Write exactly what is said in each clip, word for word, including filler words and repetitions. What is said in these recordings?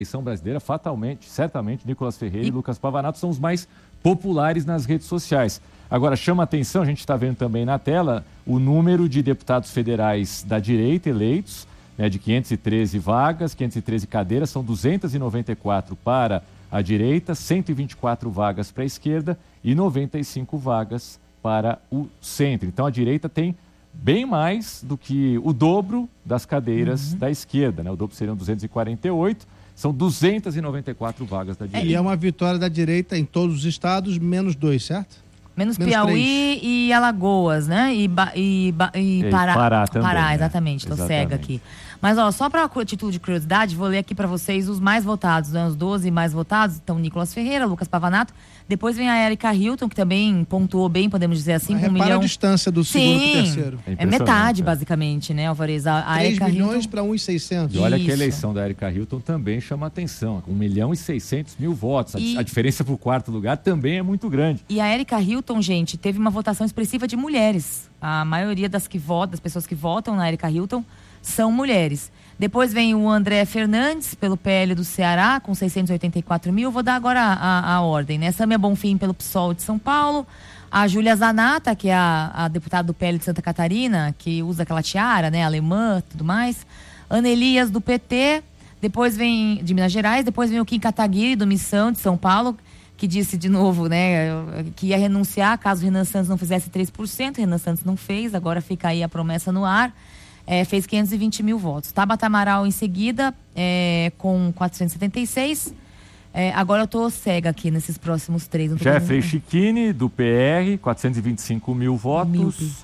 eleição brasileira, fatalmente, certamente, Nicolas Ferreira e, e Lucas Pavanato são os mais populares nas redes sociais. Agora, chama atenção, a gente está vendo também na tela, o número de deputados federais da direita eleitos, né, de quinhentas e treze vagas, quinhentas e treze cadeiras, são duzentas e noventa e quatro para a direita, cento e vinte e quatro vagas para a esquerda e noventa e cinco vagas para o centro. Então, a direita tem bem mais do que o dobro das cadeiras uhum. da esquerda, né? O dobro seriam duzentas e quarenta e oito. São duzentas e noventa e quatro vagas da direita. E é uma vitória da direita em todos os estados, menos dois, certo? Menos, menos Piauí três. E Alagoas, né? E, ba, e, ba, e Pará. Pará também. Pará, exatamente. Né? Tô exatamente. cega aqui. Mas, ó, só para título de curiosidade, vou ler aqui para vocês os mais votados, né? Os doze mais votados. Então, Nicolas Ferreira, Lucas Pavanato. Depois vem a Erika Hilton, que também pontuou bem, podemos dizer assim, com um milhão... a distância do segundo Sim, pro terceiro. É, é metade, é. basicamente, né, Alvarez? A, a três Erika milhões Hilton... para um e seiscentos. E olha Isso. que a eleição da Erika Hilton também chama atenção, com um milhão e seiscentos mil votos. E... A diferença para o quarto lugar também é muito grande. E a Erika Hilton, gente, teve uma votação expressiva de mulheres. A maioria das, que votam, das pessoas que votam na Erika Hilton são mulheres. Depois vem o André Fernandes, pelo P L do Ceará, com seiscentos e oitenta e quatro mil. Vou dar agora a, a, a ordem, né? Sâmia Bonfim, pelo P SOL de São Paulo. A Júlia Zanata, que é a, a deputada do P L de Santa Catarina, que usa aquela tiara, né? Alemã, tudo mais. Ana Elias, do P T. Depois vem, de Minas Gerais. Depois vem o Kim Kataguiri, do Missão, de São Paulo, que disse de novo, né? Que ia renunciar caso o Renan Santos não fizesse três por cento. Renan Santos não fez, agora fica aí a promessa no ar. É, fez quinhentos e vinte mil votos. Tabata Amaral em seguida, é, com quatrocentos e setenta e seis. É, agora eu tô cega aqui nesses próximos três. Jeffrey Chiquini, do P R, quatrocentos e vinte e cinco mil votos.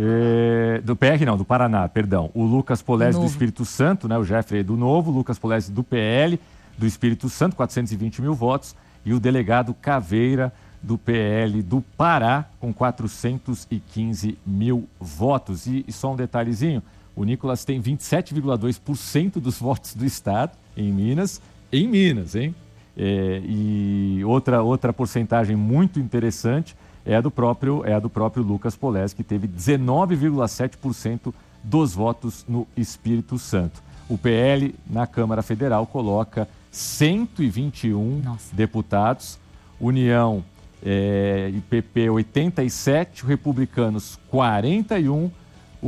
É, do P R não, do Paraná, perdão. O Lucas Polese do Espírito Santo, né? O Jeffrey do Novo. Lucas Polese do P L, do Espírito Santo, quatrocentos e vinte mil votos. E o delegado Caveira, do P L do Pará, com quatrocentos e quinze mil votos. E, e só um detalhezinho, o Nicolas tem vinte e sete vírgula dois por cento dos votos do estado em Minas, em Minas, hein? É, e outra, outra porcentagem muito interessante é a do próprio, é a do próprio Lucas Polese, que teve dezenove vírgula sete por cento dos votos no Espírito Santo. O P L na Câmara Federal coloca cento e vinte e um Nossa. deputados, União é, e P P oitenta e sete, Republicanos quarenta e um,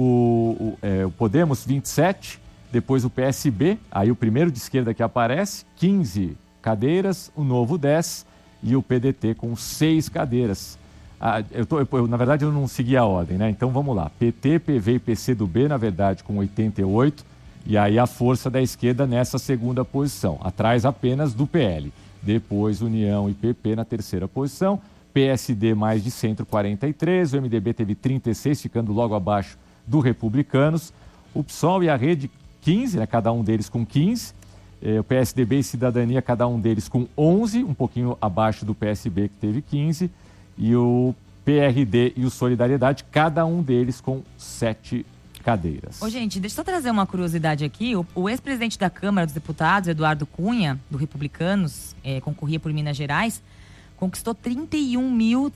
o, o, é, o Podemos vinte e sete, depois o P S B, aí o primeiro de esquerda que aparece, quinze cadeiras, o Novo dez e o P D T com seis cadeiras. Ah, eu tô, eu, na verdade eu não segui a ordem, né? Então vamos lá, P T, P V e P C do B, na verdade, com oitenta e oito, e aí a força da esquerda nessa segunda posição, atrás apenas do P L. Depois União e P P na terceira posição, P S D mais de centro quarenta e três, o M D B teve trinta e seis, ficando logo abaixo do Republicanos, o P SOL e a Rede quinze, né, cada um deles com quinze, eh, o P S D B e Cidadania, cada um deles com onze, um pouquinho abaixo do P S B que teve quinze, e o P R D e o Solidariedade, cada um deles com sete cadeiras. Ô, gente, deixa eu só trazer uma curiosidade aqui. O, o ex-presidente da Câmara dos Deputados, Eduardo Cunha, do Republicanos, eh, concorria por Minas Gerais, conquistou trinta e um mil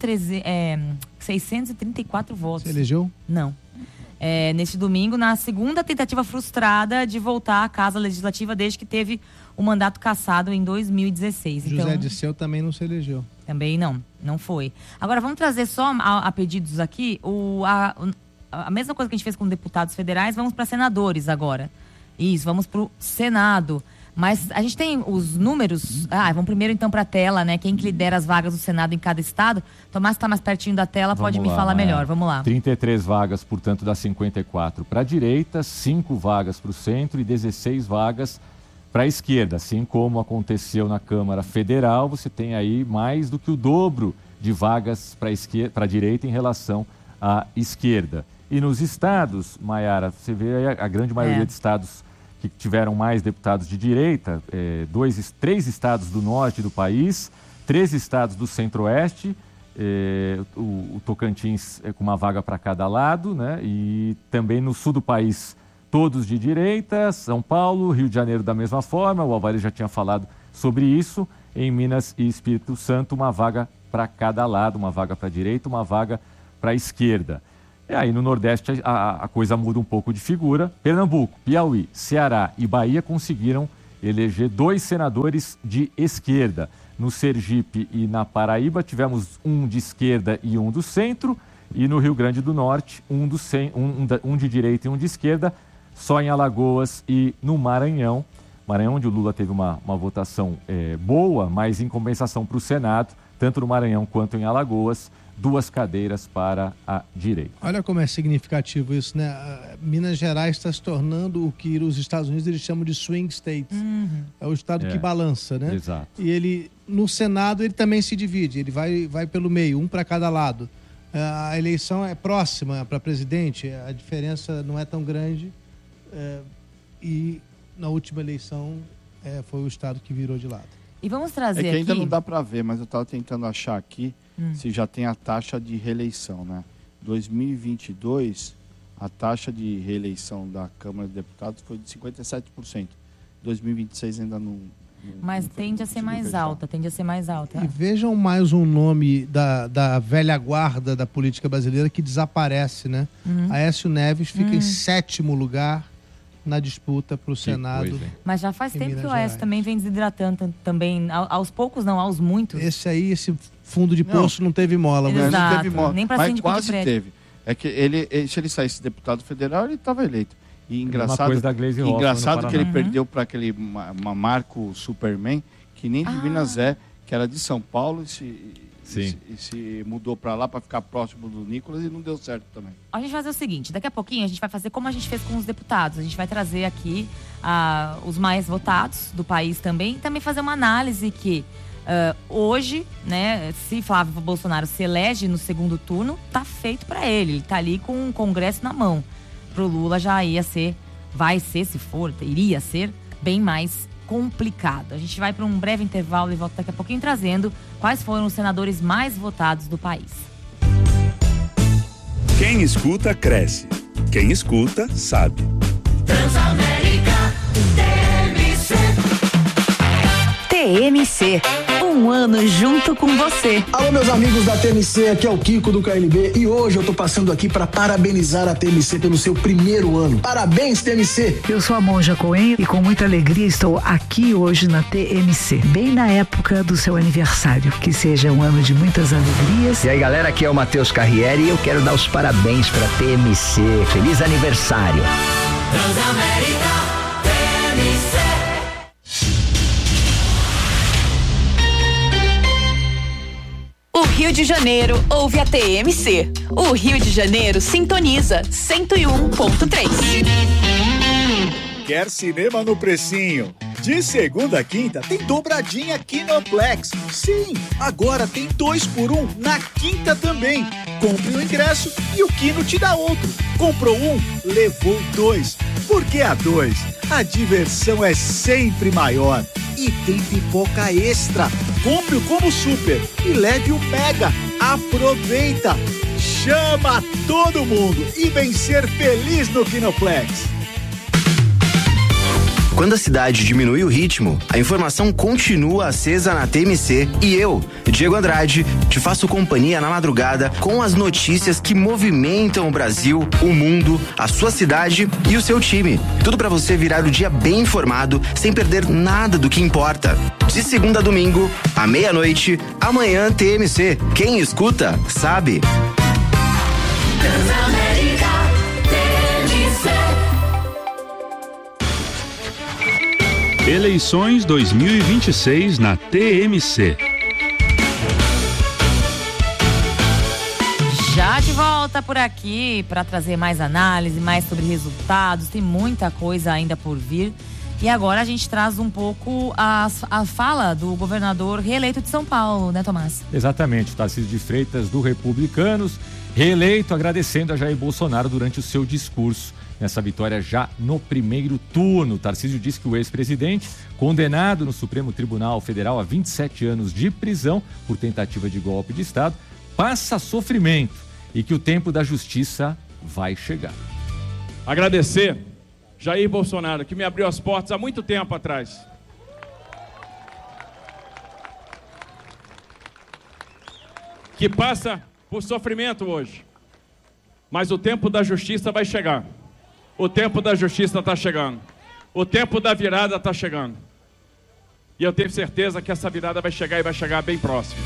seiscentos e trinta e quatro votos. Você elegeu? Não. É, neste domingo, na segunda tentativa frustrada de voltar à Casa Legislativa desde que teve o mandato cassado em dois mil e dezesseis. José então, Disseu também não se elegeu. Também não, não foi. Agora, vamos trazer só a, a pedidos aqui, o, a, a mesma coisa que a gente fez com deputados federais, vamos para senadores agora. Isso, vamos para o Senado. Mas a gente tem os números. Ah, vamos primeiro então para a tela, né? Quem que lidera as vagas do Senado em cada estado. Tomás está mais pertinho da tela, Vamos pode lá, me falar né? melhor. Vamos lá. trinta e três vagas, portanto, das cinquenta e quatro para a direita, cinco vagas para o centro e dezesseis vagas para a esquerda. Assim como aconteceu na Câmara Federal, você tem aí mais do que o dobro de vagas para esquerda, para a direita em relação à esquerda. E nos estados, Maiara, você vê aí a, a grande maioria É. de estados que tiveram mais deputados de direita, é, dois, três estados do norte do país, três estados do centro-oeste, é, o, o Tocantins é, com uma vaga para cada lado, né? E também no sul do país, todos de direita, São Paulo, Rio de Janeiro da mesma forma, o Alvarez já tinha falado sobre isso, em Minas e Espírito Santo, uma vaga para cada lado, uma vaga para a direita, uma vaga para a esquerda. E aí no Nordeste a, a coisa muda um pouco de figura. Pernambuco, Piauí, Ceará e Bahia conseguiram eleger dois senadores de esquerda. No Sergipe e na Paraíba tivemos um de esquerda e um do centro, e no Rio Grande do Norte um, do cen... um, um de direita e um de esquerda, só em Alagoas e no Maranhão. Maranhão, onde o Lula teve uma, uma votação é, boa, mas em compensação para o Senado, tanto no Maranhão quanto em Alagoas, duas cadeiras para a direita. Olha como é significativo isso, né? Minas Gerais está se tornando o que os Estados Unidos eles chamam de swing state. Uhum. É o estado é, que balança, né? Exato. E ele, no Senado, ele também se divide, ele vai, vai pelo meio, um para cada lado. A eleição é próxima para presidente, a diferença não é tão grande, é, e na última eleição é, foi o estado que virou de lado. E vamos trazer aqui... É que ainda aqui... não dá para ver, mas eu estava tentando achar aqui hum. se já tem a taxa de reeleição, né? dois mil e vinte e dois, a taxa de reeleição da Câmara de Deputados foi de cinquenta e sete por cento. dois mil e vinte e seis ainda não... não mas não tende a ser mais alta, tende a ser mais alta. E vejam mais um nome da, da velha guarda da política brasileira que desaparece, né? Uhum. Aécio Neves fica uhum. em sétimo lugar na disputa para o Senado. Coisa, mas já faz tempo Minas que o Aécio também vem desidratando também, aos poucos não, aos muitos. Esse aí, esse fundo de poço não, não teve mola. Exato, mas não teve mola. Nem para mas quase teve. É que ele, se ele saísse deputado federal, ele estava eleito. E engraçado, coisa da Glaze Hoffmann, engraçado que ele uhum. perdeu para aquele uma, uma Marco Superman, que nem de ah. Minas é, que era de São Paulo e se, e se, e se mudou para lá para ficar próximo do Nicolas e não deu certo também. A gente vai fazer o seguinte, daqui a pouquinho a gente vai fazer como a gente fez com os deputados. A gente vai trazer aqui uh, os mais votados do país também, e também fazer uma análise que uh, hoje, né, se Flávio Bolsonaro se elege no segundo turno, tá feito para ele. Ele tá ali com o Congresso na mão. Pro Lula já ia ser, vai ser, se for, iria ser bem mais complicado. A gente vai para um breve intervalo e volta daqui a pouquinho trazendo quais foram os senadores mais votados do país. Quem escuta, cresce. Quem escuta, sabe. Transamérica T M C. T M C. Um ano junto com você. Alô, meus amigos da T M C, aqui é o Kiko do K N B e hoje eu tô passando aqui para parabenizar a T M C pelo seu primeiro ano. Parabéns, T M C! Eu sou a Monja Coen e com muita alegria estou aqui hoje na T M C, bem na época do seu aniversário. Que seja um ano de muitas alegrias. E aí, galera, aqui é o Matheus Carriere e eu quero dar os parabéns pra T M C. Feliz aniversário! Transamérica T M C. O Rio de Janeiro ouve a T M C. O Rio de Janeiro sintoniza cento e um ponto três. Quer cinema no precinho? De segunda a quinta tem dobradinha Kinoplex. Sim, agora tem dois por um na quinta também. Compre o ingresso e o Kino te dá outro. Comprou um, levou dois. Porque a dois, a diversão é sempre maior. E tem pipoca extra. Compre o Combo Super e leve o Mega. Aproveita! Chama todo mundo e vem ser feliz no Kinoplex. Quando a cidade diminui o ritmo, a informação continua acesa na T M C e eu, Diego Andrade, te faço companhia na madrugada com as notícias que movimentam o Brasil, o mundo, a sua cidade e o seu time. Tudo pra você virar o dia bem informado, sem perder nada do que importa. De segunda a domingo, à meia-noite, amanhã T M C. Quem escuta, sabe. Transamérica T M C. Eleições dois mil e vinte e seis na T M C. Já de volta por aqui para trazer mais análise, mais sobre resultados. Tem muita coisa ainda por vir. E agora a gente traz um pouco a, a fala do governador reeleito de São Paulo, né, Tomás? Exatamente, Tarcísio de Freitas, do Republicanos, reeleito, agradecendo a Jair Bolsonaro durante o seu discurso. Nessa vitória já no primeiro turno. Tarcísio disse que o ex-presidente, condenado no Supremo Tribunal Federal a vinte e sete anos de prisão por tentativa de golpe de Estado, passa sofrimento e que o tempo da justiça vai chegar. Agradecer Jair Bolsonaro, que me abriu as portas há muito tempo atrás. Que passa por sofrimento hoje. Mas o tempo da justiça vai chegar. O tempo da justiça está chegando. O tempo da virada está chegando. E eu tenho certeza que essa virada vai chegar e vai chegar bem próximo.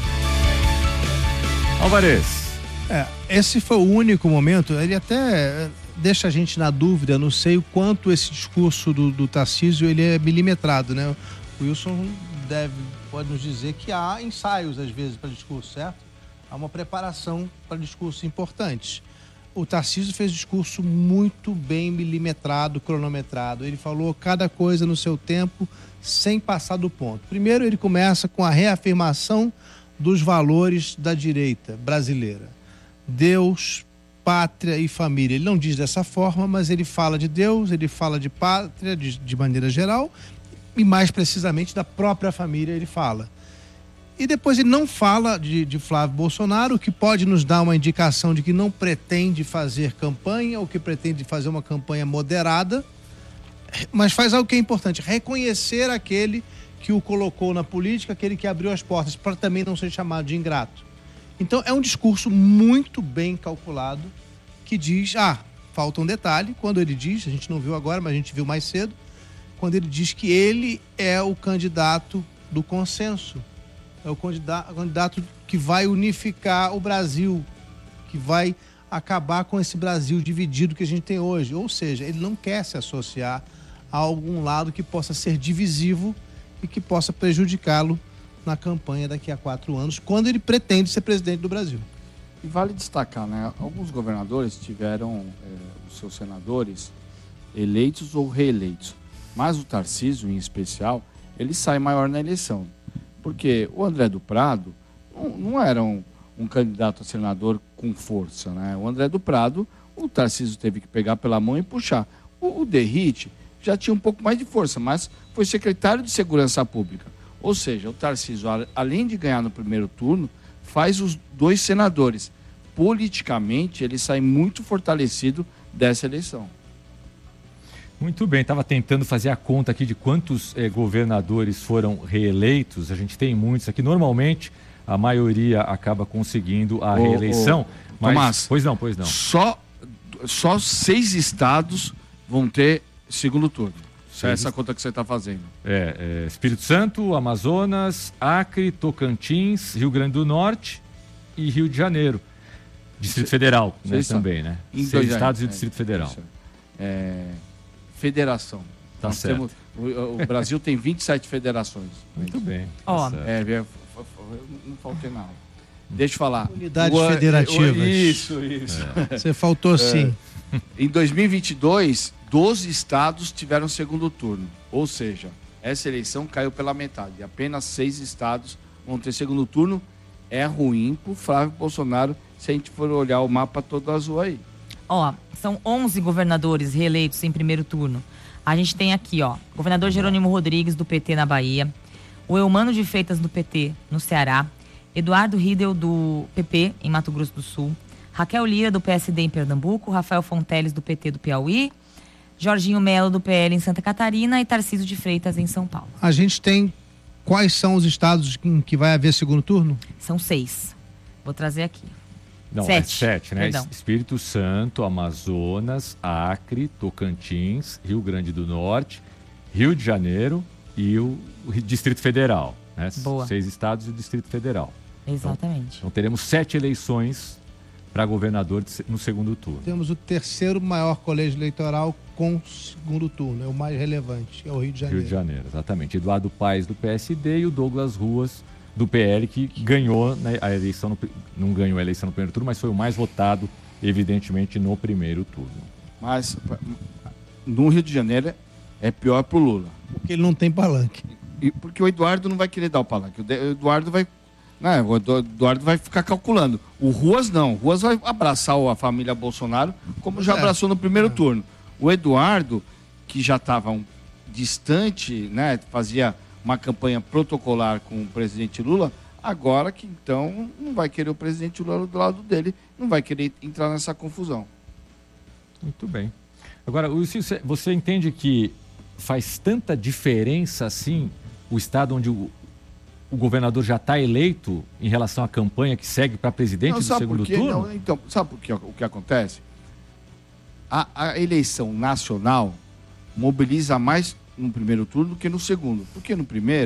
Alvarez. É, esse foi o único momento, ele até deixa a gente na dúvida, não sei o quanto esse discurso do, do Tarcísio ele é milimetrado, né? O Wilson deve, pode nos dizer que há ensaios às vezes para discurso, certo? Há uma preparação para discursos importantes. O Tarcísio fez discurso muito bem milimetrado, cronometrado. Ele falou cada coisa no seu tempo, sem passar do ponto. Primeiro, ele começa com a reafirmação dos valores da direita brasileira. Deus, pátria e família. Ele não diz dessa forma, mas ele fala de Deus, ele fala de pátria de, de maneira geral e mais precisamente da própria família ele fala. E depois ele não fala de, de Flávio Bolsonaro, o que pode nos dar uma indicação de que não pretende fazer campanha ou que pretende fazer uma campanha moderada, mas faz algo que é importante, reconhecer aquele que o colocou na política, aquele que abriu as portas, para também não ser chamado de ingrato. Então é um discurso muito bem calculado, que diz, ah, falta um detalhe, quando ele diz, a gente não viu agora, mas a gente viu mais cedo, quando ele diz que ele é o candidato do consenso, é o candidato, candidato que vai unificar o Brasil, que vai acabar com esse Brasil dividido que a gente tem hoje. Ou seja, ele não quer se associar a algum lado que possa ser divisivo e que possa prejudicá-lo na campanha daqui a quatro anos, quando ele pretende ser presidente do Brasil. E vale destacar, né? Alguns governadores tiveram é, os seus senadores eleitos ou reeleitos, mas o Tarcísio, em especial, ele sai maior na eleição. Porque o André do Prado não, não era um, um candidato a senador com força, né? O André do Prado, o Tarcísio teve que pegar pela mão e puxar. O, o Derrite já tinha um pouco mais de força, mas foi secretário de Segurança Pública. Ou seja, o Tarcísio, além de ganhar no primeiro turno, faz os dois senadores. Politicamente, ele sai muito fortalecido dessa eleição. Muito bem, estava tentando fazer a conta aqui de quantos eh, governadores foram reeleitos. A gente tem muitos aqui. Normalmente, a maioria acaba conseguindo a ô, reeleição. Ô, mas... Tomás, pois não, pois não. Só, só seis estados vão ter segundo turno. É essa conta que você está fazendo. É, é, Espírito Santo, Amazonas, Acre, Tocantins, Rio Grande do Norte e Rio de Janeiro. Distrito Federal, né, também, né? Em Seis dois estados anos. E o Distrito é, Federal. É, federação. Tá Nós certo. Temos, o, o Brasil tem vinte e sete federações. Muito bem. Ó, é, não faltei nada. Deixa eu falar. Unidades o, federativas. O, isso, isso. É. Você faltou sim. É, em dois mil e vinte e dois, doze estados tiveram segundo turno. Ou seja, essa eleição caiu pela metade. Apenas seis estados vão ter segundo turno. É ruim pro Flávio Bolsonaro se a gente for olhar o mapa todo azul aí. Ó, são onze governadores reeleitos em primeiro turno. A gente tem aqui, ó, governador Jerônimo Rodrigues, do P T na Bahia, o Eumano de Freitas, do P T no Ceará, Eduardo Riedel, do P P em Mato Grosso do Sul, Raquel Lira, do P S D em Pernambuco, Rafael Fonteles, do P T do Piauí, Jorginho Melo, do P L em Santa Catarina e Tarcísio de Freitas em São Paulo. A gente tem quais são os estados em que vai haver segundo turno? São seis. Vou trazer aqui. Não, sete. é sete, né? Perdão. Espírito Santo, Amazonas, Acre, Tocantins, Rio Grande do Norte, Rio de Janeiro e o Distrito Federal. Né? Boa. Seis estados e o Distrito Federal. Exatamente. Então, então teremos sete eleições para governador no segundo turno. Temos o terceiro maior colégio eleitoral com segundo turno, é o mais relevante, é o Rio de Janeiro. Rio de Janeiro, exatamente. Eduardo Paes, do P S D, e o Douglas Ruas, do P L, que ganhou, né, a eleição, no, não ganhou a eleição no primeiro turno, mas foi o mais votado, evidentemente, no primeiro turno. Mas no Rio de Janeiro é pior pro Lula. Porque ele não tem palanque. E porque o Eduardo não vai querer dar o palanque. O Eduardo vai, né, o Eduardo vai ficar calculando. O Ruas não. O Ruas vai abraçar a família Bolsonaro, como já abraçou no primeiro turno. O Eduardo, que já estava um, distante, né, fazia uma campanha protocolar com o presidente Lula, agora que então não vai querer o presidente Lula do lado dele, não vai querer entrar nessa confusão. Muito bem. Agora, você entende que faz tanta diferença assim o estado onde o, o governador já está eleito em relação à campanha que segue para presidente não, do segundo turno? Não, então, sabe por que, o que acontece? A, a eleição nacional mobiliza mais no primeiro turno do que no segundo. Porque no primeiro,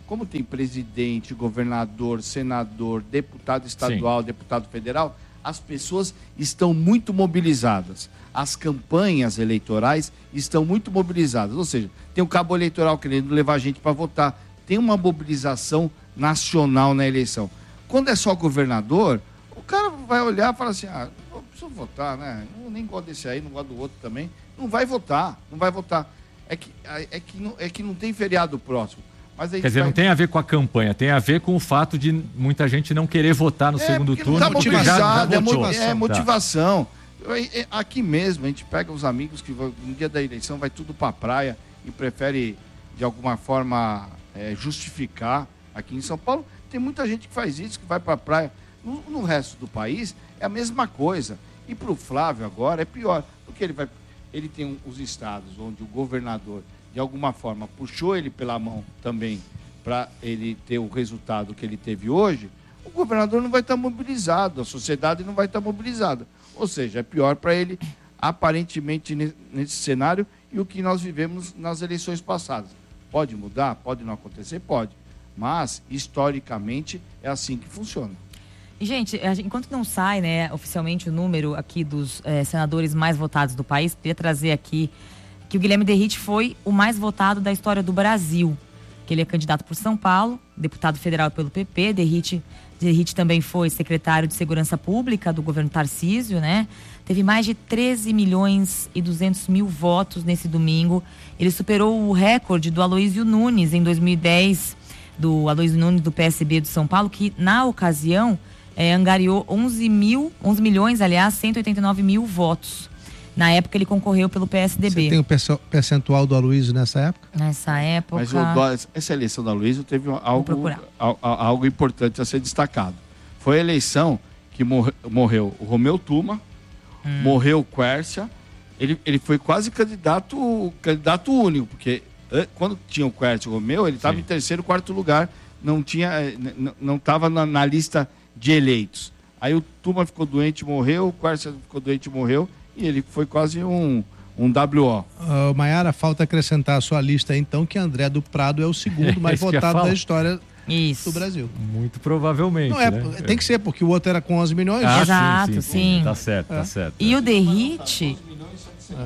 como tem presidente, governador, senador, deputado estadual, Sim. deputado federal, as pessoas estão muito mobilizadas. As campanhas eleitorais estão muito mobilizadas. Ou seja, tem o cabo eleitoral querendo levar a gente para votar. Tem uma mobilização nacional na eleição. Quando é só governador, o cara vai olhar e falar assim, ah, não preciso votar, né? Eu nem gosto desse aí, não gosto do outro também. Não vai votar, não vai votar. É que, é que, não, é que não tem feriado próximo. Mas aí Quer dizer, vai... não tem a ver com a campanha, tem a ver com o fato de muita gente não querer votar no é, segundo turno. Tá mobilizado, é, motivação. é motivação. Tá. Aqui mesmo, a gente pega os amigos que vão, no dia da eleição vai tudo para a praia e prefere, de alguma forma, é, justificar. Aqui em São Paulo, tem muita gente que faz isso, que vai para a praia. No, no resto do país, é a mesma coisa. E para o Flávio agora é pior, porque ele, vai, ele tem um, os estados onde o governador, de alguma forma, puxou ele pela mão também para ele ter o resultado que ele teve hoje. O governador não vai estar mobilizado, a sociedade não vai estar mobilizada. Ou seja, é pior para ele, aparentemente, nesse cenário, e o que nós vivemos nas eleições passadas. Pode mudar? Pode não acontecer? Pode. Mas, historicamente, é assim que funciona. E, gente, enquanto não sai, né, oficialmente o número aqui dos eh, senadores mais votados do país, queria trazer aqui que o Guilherme Derrite foi o mais votado da história do Brasil. Que ele é candidato por São Paulo, deputado federal pelo P P. Derrite, Derrite também foi secretário de Segurança Pública do governo Tarcísio, né? Teve mais de treze milhões e duzentos mil votos nesse domingo. Ele superou o recorde do Aloysio Nunes em dois mil e dez, do Aloysio Nunes do P S B de São Paulo, que na ocasião é, angariou onze mil, onze milhões, aliás, cento e oitenta e nove mil votos. Na época ele concorreu pelo P S D B. Você tem o percentual do Aloysio nessa época? Nessa época... Mas o, essa eleição do Aloysio teve algo, algo importante a ser destacado. Foi a eleição que morre, morreu o Romeu Tuma, hum. morreu o Quércia. Ele, ele foi quase candidato, candidato único, porque quando tinha o Quércia e o Romeu, ele estava em terceiro, quarto lugar, não tinha, não estava na, na lista de eleitos. Aí o Tuma ficou doente, morreu, o Quércia ficou doente, morreu, e ele foi quase um, um W O. Uh, Maiara, falta acrescentar a sua lista aí, então, que André do Prado é o segundo mais votado da história Isso. do Brasil. Muito provavelmente, Não é, né? Tem que ser, porque o outro era com onze milhões. Ah, Exato, sim, sim, sim. sim. Tá certo, é. tá certo. E o Derrite... É.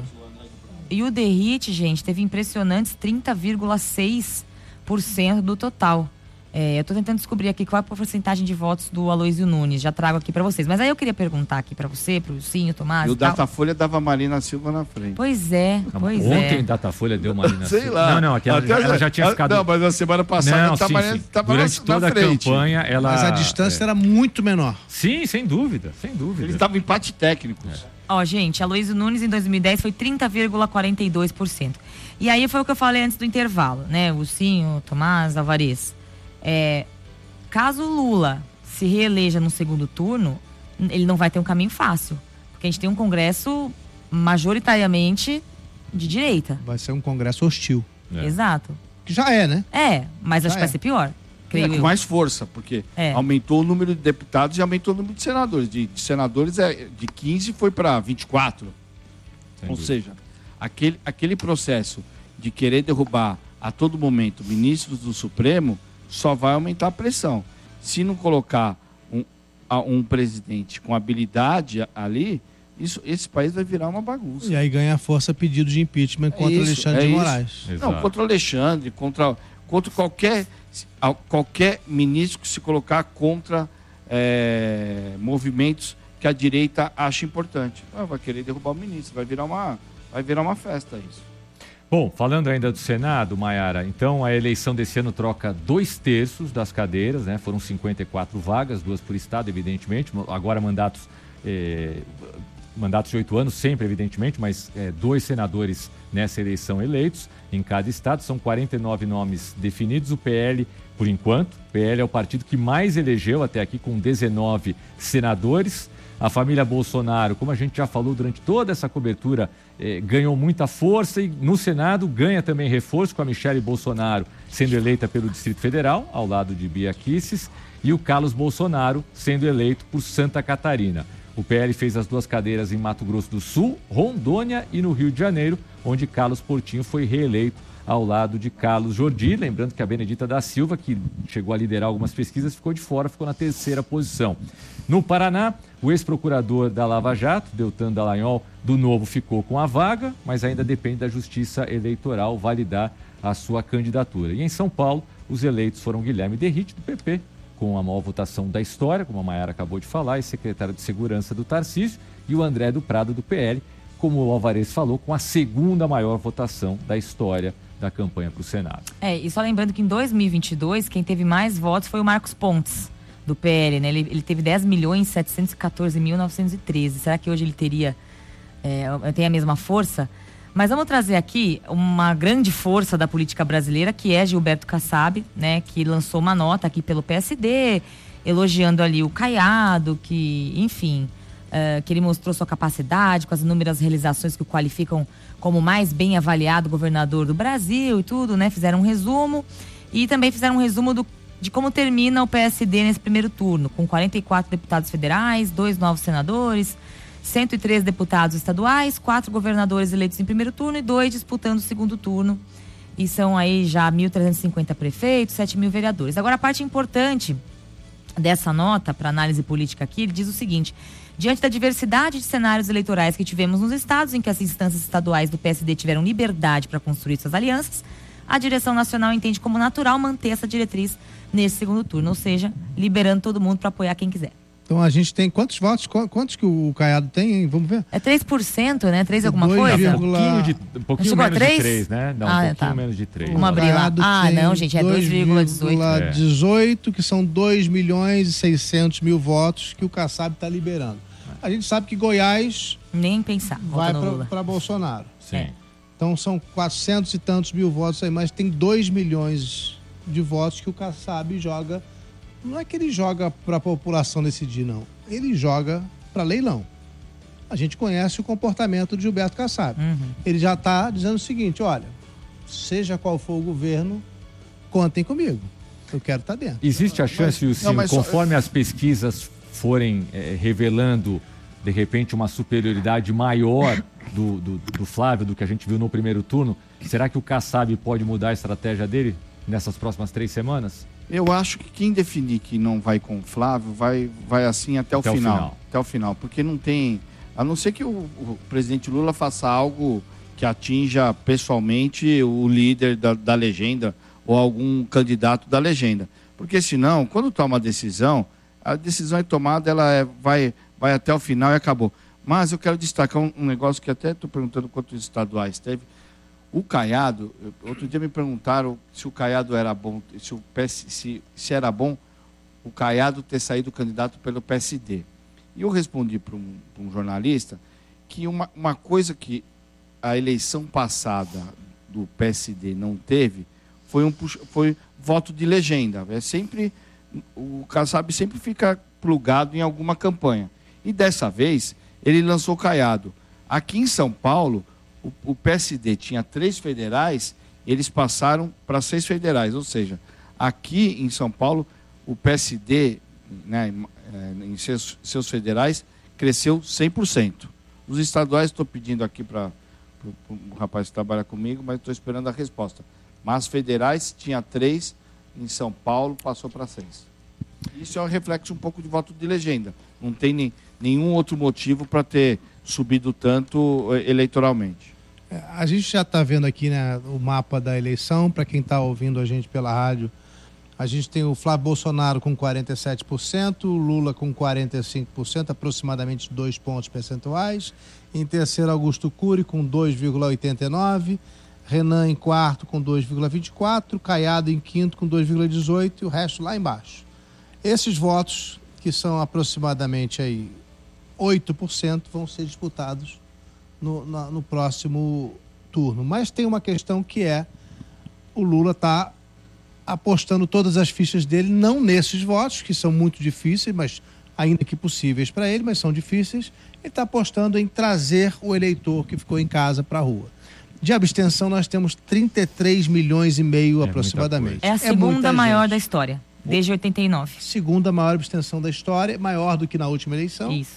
E o Derrite, gente, teve impressionantes trinta vírgula seis por cento do total. É, eu estou tentando descobrir aqui qual é a porcentagem de votos do Aloysio Nunes. Já trago aqui para vocês. Mas aí eu queria perguntar aqui para você, para o Cinho, Tomás. E o Datafolha dava Marina Silva na frente. Pois é, pois Ontem é. Ontem Datafolha deu Marina Sei Silva. lá. Não, não, aquela, ela, ela já tinha ficado... Não, mas na semana passada não, tá sim, Marina sim. estava Durante na, toda na a frente. campanha, ela... Mas a distância é. era muito menor. Sim, sem dúvida, sem dúvida. Ele estava em empate técnico. É. Ó, gente, Aloysio Nunes em dois mil e dez foi trinta vírgula quarenta e dois por cento. E aí foi o que eu falei antes do intervalo, né? O Cinho, Tomás, Alvarez. É, caso o Lula se reeleja no segundo turno, ele não vai ter um caminho fácil. Porque a gente tem um Congresso majoritariamente de direita. Vai ser um Congresso hostil. É. Exato. Que já é, né? É, mas já acho que é. vai ser pior. É, com mais força, porque é. aumentou o número de deputados e aumentou o número de senadores. De, de senadores é, de quinze foi para vinte e quatro. Sem Ou dúvida. seja, aquele, aquele processo de querer derrubar a todo momento ministros do Supremo só vai aumentar a pressão. Se não colocar um, um presidente com habilidade ali, isso, esse país vai virar uma bagunça. E aí ganha força pedido de impeachment contra é isso, Alexandre é de Moraes. Não, contra o Alexandre, contra, contra qualquer... qualquer ministro que se colocar contra é, movimentos que a direita acha importante. Ah, vai querer derrubar o ministro, vai virar uma, vai virar uma festa isso. Bom, falando ainda do Senado, Maiara, então a eleição desse ano troca dois terços das cadeiras, né? Foram cinquenta e quatro vagas, duas por estado, evidentemente, agora mandatos, eh, mandatos de oito anos, sempre, evidentemente, mas eh, dois senadores nessa eleição eleitos em cada estado, são quarenta e nove nomes definidos. O P L, por enquanto, o P L é o partido que mais elegeu até aqui, com dezenove senadores. A família Bolsonaro, como a gente já falou durante toda essa cobertura, eh, ganhou muita força e no Senado ganha também reforço, com a Michele Bolsonaro sendo eleita pelo Distrito Federal, ao lado de Bia Kicis, e o Carlos Bolsonaro sendo eleito por Santa Catarina. O P L fez as duas cadeiras em Mato Grosso do Sul, Rondônia e no Rio de Janeiro, onde Carlos Portinho foi reeleito ao lado de Carlos Jordi. Lembrando que a Benedita da Silva, que chegou a liderar algumas pesquisas, ficou de fora, ficou na terceira posição. No Paraná, o ex-procurador da Lava Jato, Deltan Dallagnol, do Novo, ficou com a vaga, mas ainda depende da Justiça Eleitoral validar a sua candidatura. E em São Paulo, os eleitos foram Guilherme Derrite, do P P, com a maior votação da história, como a Maiara acabou de falar, e secretário de Segurança do Tarcísio, e o André do Prado, do P L, como o Alvarez falou, com a segunda maior votação da história da campanha para o Senado. É, e só lembrando que em dois mil e vinte e dois, quem teve mais votos foi o Marcos Pontes, do P L, né? Ele, ele teve dez milhões setecentos e quatorze mil novecentos e treze. Será que hoje ele teria, é, tem a mesma força? Mas vamos trazer aqui uma grande força da política brasileira, que é Gilberto Kassab, né? Que lançou uma nota aqui pelo P S D, elogiando ali o Caiado, que, enfim, uh, que ele mostrou sua capacidade com as inúmeras realizações que o qualificam como o mais bem avaliado governador do Brasil e tudo, né? Fizeram um resumo e também fizeram um resumo do, de como termina o P S D nesse primeiro turno, com quarenta e quatro deputados federais, dois novos senadores, cento e três deputados estaduais, quatro governadores eleitos em primeiro turno e dois disputando o segundo turno. E são aí já mil trezentos e cinquenta prefeitos, sete mil vereadores. Agora, a parte importante dessa nota para análise política aqui, ele diz o seguinte: diante da diversidade de cenários eleitorais que tivemos nos estados em que as instâncias estaduais do P S D tiveram liberdade para construir suas alianças, a direção nacional entende como natural manter essa diretriz nesse segundo turno, ou seja, liberando todo mundo para apoiar quem quiser. Então a gente tem quantos votos? Quantos que o Caiado tem, hein? Vamos ver. É três por cento, né? três alguma dois, coisa? Um pouquinho, de, um pouquinho menos de três, né? Não, ah, um pouquinho tá. menos de três. Vamos abrir lá. Ah, não, gente, é dois vírgula dezoito. dois vírgula dezoito, que são dois milhões e seiscentos mil votos que o Kassab está liberando. A gente sabe que Goiás... Nem pensar. Vai para Bolsonaro. Sim. É. Então são quatrocentos e tantos mil votos aí, mas tem dois milhões de votos que o Kassab joga. Não é que ele joga para a população decidir, não. Ele joga para leilão. A gente conhece o comportamento de Gilberto Kassab. Uhum. Ele já está dizendo o seguinte: olha, seja qual for o governo, contem comigo. Eu quero estar dentro. Existe a chance, Wilson, conforme só... as pesquisas forem é, revelando, de repente, uma superioridade maior do, do, do Flávio, do que a gente viu no primeiro turno, será que o Kassab pode mudar a estratégia dele nessas próximas três semanas? Eu acho que quem definir que não vai com o Flávio vai, vai assim até o, até final, o final. Até o final. Porque não tem... A não ser que o, o presidente Lula faça algo que atinja pessoalmente o líder da, da legenda ou algum candidato da legenda. Porque senão, quando toma uma decisão, a decisão é tomada, ela é, vai, vai até o final e acabou. Mas eu quero destacar um, um negócio que até estou perguntando quantos estaduais teve. O Caiado, outro dia me perguntaram se o Caiado era bom, se, o P S, se, se era bom o Caiado ter saído candidato pelo P S D. E eu respondi para um, um jornalista que uma, uma coisa que a eleição passada do P S D não teve foi, um, foi voto de legenda. É sempre, o Kassab sempre fica plugado em alguma campanha. E dessa vez, ele lançou o Caiado. Aqui em São Paulo, o P S D tinha três federais, eles passaram para seis federais. Ou seja, aqui em São Paulo, o P S D, né, em seus, seus federais, cresceu cem por cento. Os estaduais, estou pedindo aqui para o rapaz que trabalha comigo, mas estou esperando a resposta. Mas federais, tinha três, em São Paulo, passou para seis. Isso é um reflexo um pouco de voto de legenda. Não tem nem, nenhum outro motivo para ter subido tanto eleitoralmente. A gente já está vendo aqui, né, o mapa da eleição. Para quem está ouvindo a gente pela rádio, a gente tem o Flávio Bolsonaro com quarenta e sete por cento, o Lula com quarenta e cinco por cento, aproximadamente dois pontos percentuais. Em terceiro, Augusto Cury com dois vírgula oitenta e nove, Renan em quarto com dois vírgula vinte e quatro, Caiado em quinto com dois vírgula dezoito e o resto lá embaixo. Esses votos, que são aproximadamente aí oito por cento, vão ser disputados no, no, no próximo turno. Mas tem uma questão que é: o Lula está apostando todas as fichas dele, não nesses votos, que são muito difíceis, mas ainda que possíveis para ele, mas são difíceis. Ele está apostando em trazer o eleitor que ficou em casa para a rua. De abstenção, nós temos trinta e três milhões e meio, é aproximadamente. É a segunda é maior da história, desde oitenta e nove. Segunda maior abstenção da história, maior do que na última eleição. Isso.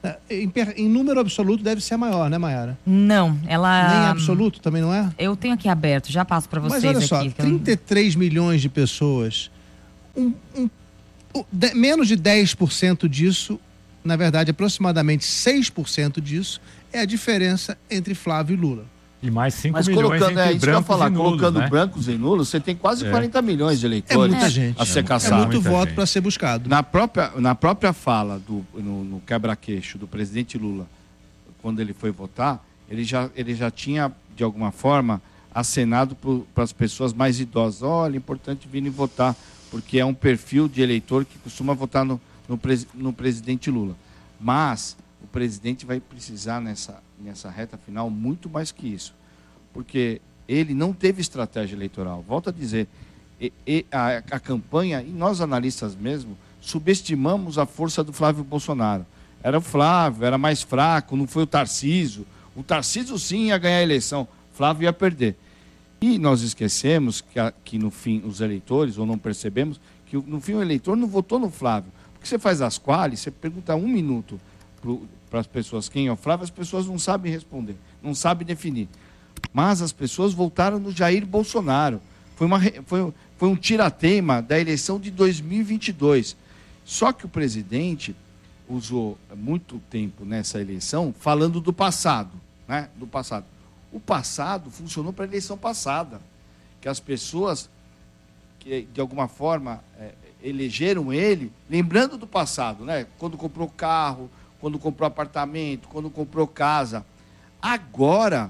Em, em número absoluto deve ser maior, né, Mayara? Não, ela... Nem absoluto também não é? Eu tenho aqui aberto, já passo para vocês aqui. Mas olha aqui, só, trinta e três milhões de pessoas, um, um, um, de, menos de dez por cento disso, na verdade aproximadamente seis por cento disso, é a diferença entre Flávio e Lula. E mais cinco Mas milhões colocando, entre é, isso brancos que eu falar, e nulos, colocando né? brancos e nulos, você tem quase É. quarenta milhões de É eleitores muita gente. a ser É caçado. muito voto para ser buscado. Na própria, na própria fala, do, no, no quebra-queixo do presidente Lula, quando ele foi votar, ele já, ele já tinha, de alguma forma, acenado para as pessoas mais idosas. Olha, é importante virem votar, porque é um perfil de eleitor que costuma votar no, no, pres, no presidente Lula. Mas o presidente vai precisar, nessa, nessa reta final, muito mais que isso. Porque ele não teve estratégia eleitoral. Volto a dizer, e, e a, a campanha, e nós analistas mesmo, subestimamos a força do Flávio Bolsonaro. Era o Flávio, era mais fraco, não foi o Tarcísio. O Tarcísio sim ia ganhar a eleição, Flávio ia perder. E nós esquecemos que, a, que no fim os eleitores, ou não percebemos, que no fim o eleitor não votou no Flávio. Porque você faz as qualis, você pergunta um minuto para as pessoas quem é o Flávio, as pessoas não sabem responder, não sabem definir. Mas as pessoas voltaram no Jair Bolsonaro. Foi, uma, foi, foi um tirateima da eleição de dois mil e vinte e dois. Só que o presidente usou muito tempo nessa eleição falando do passado, né? Do passado. O passado funcionou para a eleição passada, que as pessoas que de alguma forma é, elegeram ele lembrando do passado, né? Quando comprou carro, quando comprou apartamento, quando comprou casa. Agora,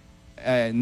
é,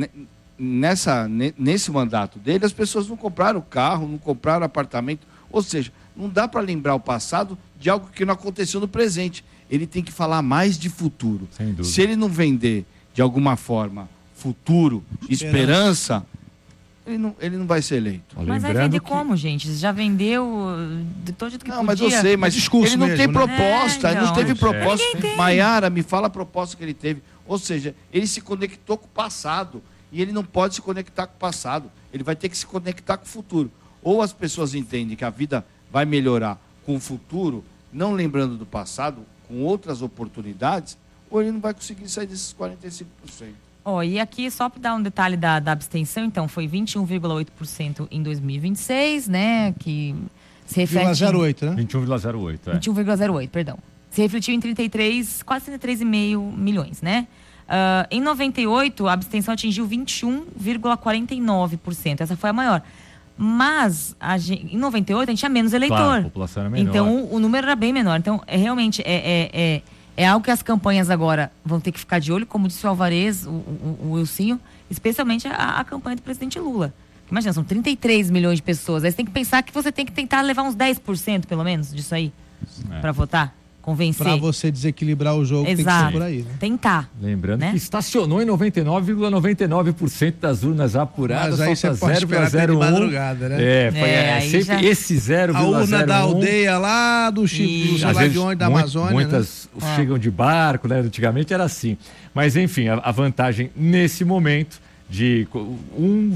nessa, nesse mandato dele, as pessoas não compraram carro, não compraram apartamento, ou seja, não dá para lembrar o passado de algo que não aconteceu no presente. Ele tem que falar mais de futuro. Sem dúvida. Se ele não vender, de alguma forma, futuro, esperança, ele não, ele não vai ser eleito. Mas vai vender que... como, gente? Já vendeu de todo jeito que não, podia. Mas eu sei, mas discurso ele não mesmo, tem né? proposta, é, ele não teve é. proposta. Tem. Maiara, me fala a proposta que ele teve. Ou seja, ele se conectou com o passado. E ele não pode se conectar com o passado. Ele vai ter que se conectar com o futuro. Ou as pessoas entendem que a vida vai melhorar com o futuro, não lembrando do passado, com outras oportunidades, ou ele não vai conseguir sair desses quarenta e cinco por cento. Oh, e aqui, só para dar um detalhe da, da abstenção, então, foi vinte e um vírgula oito por cento em dois mil e vinte e seis, né? Que se reflete... zero oito, né? vinte e um vírgula zero oito, é. vinte e um vírgula zero oito, perdão. Se refletiu em trinta e três, quase trinta e três vírgula cinco milhões, né? Uh, em noventa e oito, a abstenção atingiu vinte e um vírgula quarenta e nove por cento. Essa foi a maior. Mas, a gente, em noventa e oito, a gente tinha menos eleitor. Claro, a população era menor. Então, o, o número era bem menor. Então, é, realmente, é, é, é, é algo que as campanhas agora vão ter que ficar de olho, como disse o Alvarez, o, o, o Wilsinho, especialmente a, a campanha do presidente Lula. Imagina, são trinta e três milhões de pessoas. Aí você tem que pensar que você tem que tentar levar uns dez por cento, pelo menos, disso aí, é. para votar. Convencer. Para você desequilibrar o jogo, Exato. tem que ser por aí. Né? Tentar. Lembrando né? que estacionou em noventa e nove vírgula noventa e nove por cento das urnas apuradas. Mas aí você pode esperar até de madrugada, né? É, foi, é, é sempre já... esse zero vírgula zero um. A urna da aldeia lá do Chico, do lá de onde, da muito, Amazônia. Muitas né? chegam de barco, né? Antigamente era assim. Mas enfim, a, a vantagem nesse momento de um,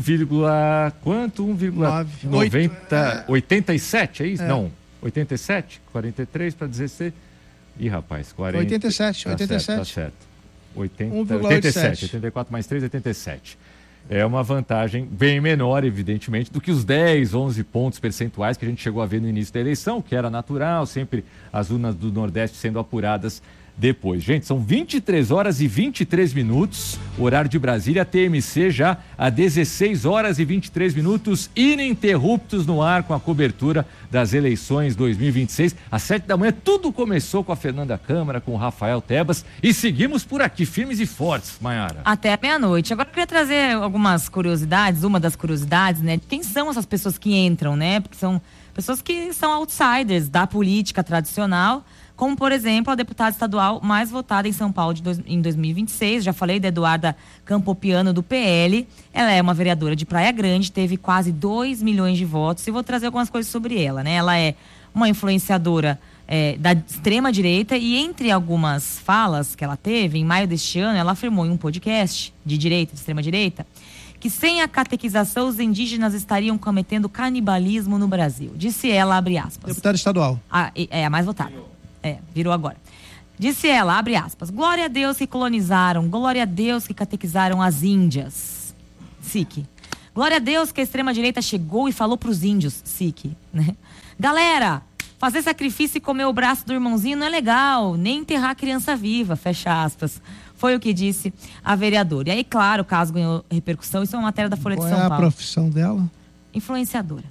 quanto? um vírgula oitenta e sete, é isso? É. Não, oitenta e sete, quarenta e três para dezesseis. Ih, rapaz, quarenta... oitenta e sete, oitenta e sete. Tá certo, oitenta, oitenta e sete, oitenta e quatro mais três, oitenta e sete. É uma vantagem bem menor, evidentemente, do que os dez, onze pontos percentuais que a gente chegou a ver no início da eleição, que era natural, sempre as urnas do Nordeste sendo apuradas depois. Gente, são vinte e três horas e vinte e três minutos, horário de Brasília, T M C já a dezesseis horas e vinte e três minutos, ininterruptos no ar com a cobertura das eleições dois mil e vinte e seis. Às sete da manhã, tudo começou com a Fernanda Câmara, com o Rafael Tebas, e seguimos por aqui, firmes e fortes, Mayara. Até meia-noite. Agora eu queria trazer algumas curiosidades, uma das curiosidades, né? Quem são essas pessoas que entram, né? Porque são pessoas que são outsiders da política tradicional, como, por exemplo, a deputada estadual mais votada em São Paulo de dois, em dois mil e vinte e seis. Já falei da Eduarda Campopiano, do P L. Ela é uma vereadora de Praia Grande, teve quase dois milhões de votos. E vou trazer algumas coisas sobre ela, né? Ela é uma influenciadora é, da extrema-direita e, entre algumas falas que ela teve, em maio deste ano, ela afirmou em um podcast de direita, de extrema-direita, que sem a catequização os indígenas estariam cometendo canibalismo no Brasil. Disse ela, abre aspas. Deputada estadual. A, é a mais votada. É, virou agora. Disse ela, abre aspas, glória a Deus que colonizaram, glória a Deus que catequizaram as índias. S I C. Glória a Deus que a extrema-direita chegou e falou pros índios. S I C, né? Galera, fazer sacrifício e comer o braço do irmãozinho não é legal, nem enterrar a criança viva, fecha aspas. Foi o que disse a vereadora. E aí, claro, o caso ganhou repercussão. Isso é uma matéria da Folha Qual de São é a Paulo. profissão dela? Influenciadora.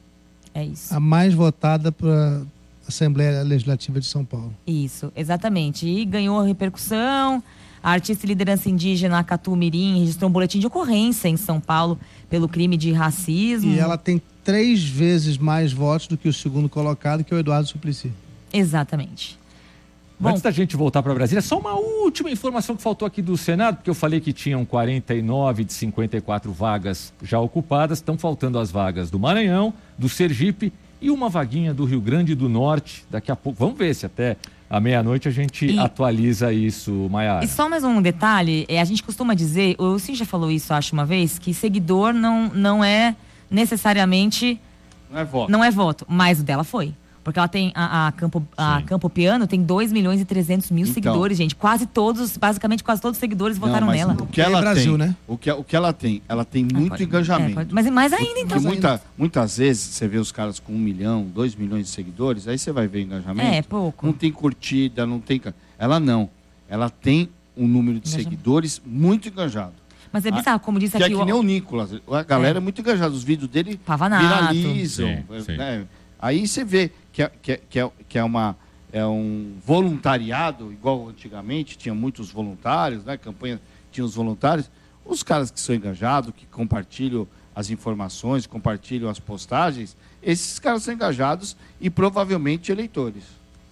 É isso. A mais votada para a Assembleia Legislativa de São Paulo. Isso, exatamente. E ganhou repercussão. A artista e liderança indígena Catu Mirim registrou um boletim de ocorrência em São Paulo pelo crime de racismo. E ela tem três vezes mais votos do que o segundo colocado, que é o Eduardo Suplicy. Exatamente. Bom, antes da gente voltar para Brasília, só uma última informação que faltou aqui do Senado, porque eu falei que tinham quarenta e nove de cinquenta e quatro vagas já ocupadas, estão faltando as vagas do Maranhão, do Sergipe e uma vaguinha do Rio Grande do Norte. Daqui a pouco, vamos ver se até à meia-noite a gente e, atualiza isso, Maiara. E só mais um detalhe, é, a gente costuma dizer, o Sim já falou isso, acho, uma vez, que seguidor não, não é necessariamente... Não é voto. Não é voto, mas o dela foi. Porque ela tem, a, a, Campo, a Campo Piano tem dois milhões e trezentos mil então, seguidores, gente. Quase todos, basicamente quase todos os seguidores não, votaram nela. O que ela é Brasil, tem, né? O que, o que ela tem? Ela tem muito ah, pode, engajamento. É, pode, mas mais ainda, então. Porque muita, muitas vezes você vê os caras com um milhão, dois milhões de seguidores, aí você vai ver engajamento. É, pouco. Não tem curtida, não tem... Ela não. Ela tem um número de seguidores muito engajado. Mas é bizarro, como disse que aqui... é que o... nem o Nicolas. A galera é, é muito engajada. Os vídeos dele Pavanato. viralizam. Sim, sim. Né? Aí você vê que é, que, é, que, é, que é, uma, é um voluntariado, igual antigamente, tinha muitos voluntários, né? Campanha tinha os voluntários. Os caras que são engajados, que compartilham as informações, compartilham as postagens, esses caras são engajados e provavelmente eleitores.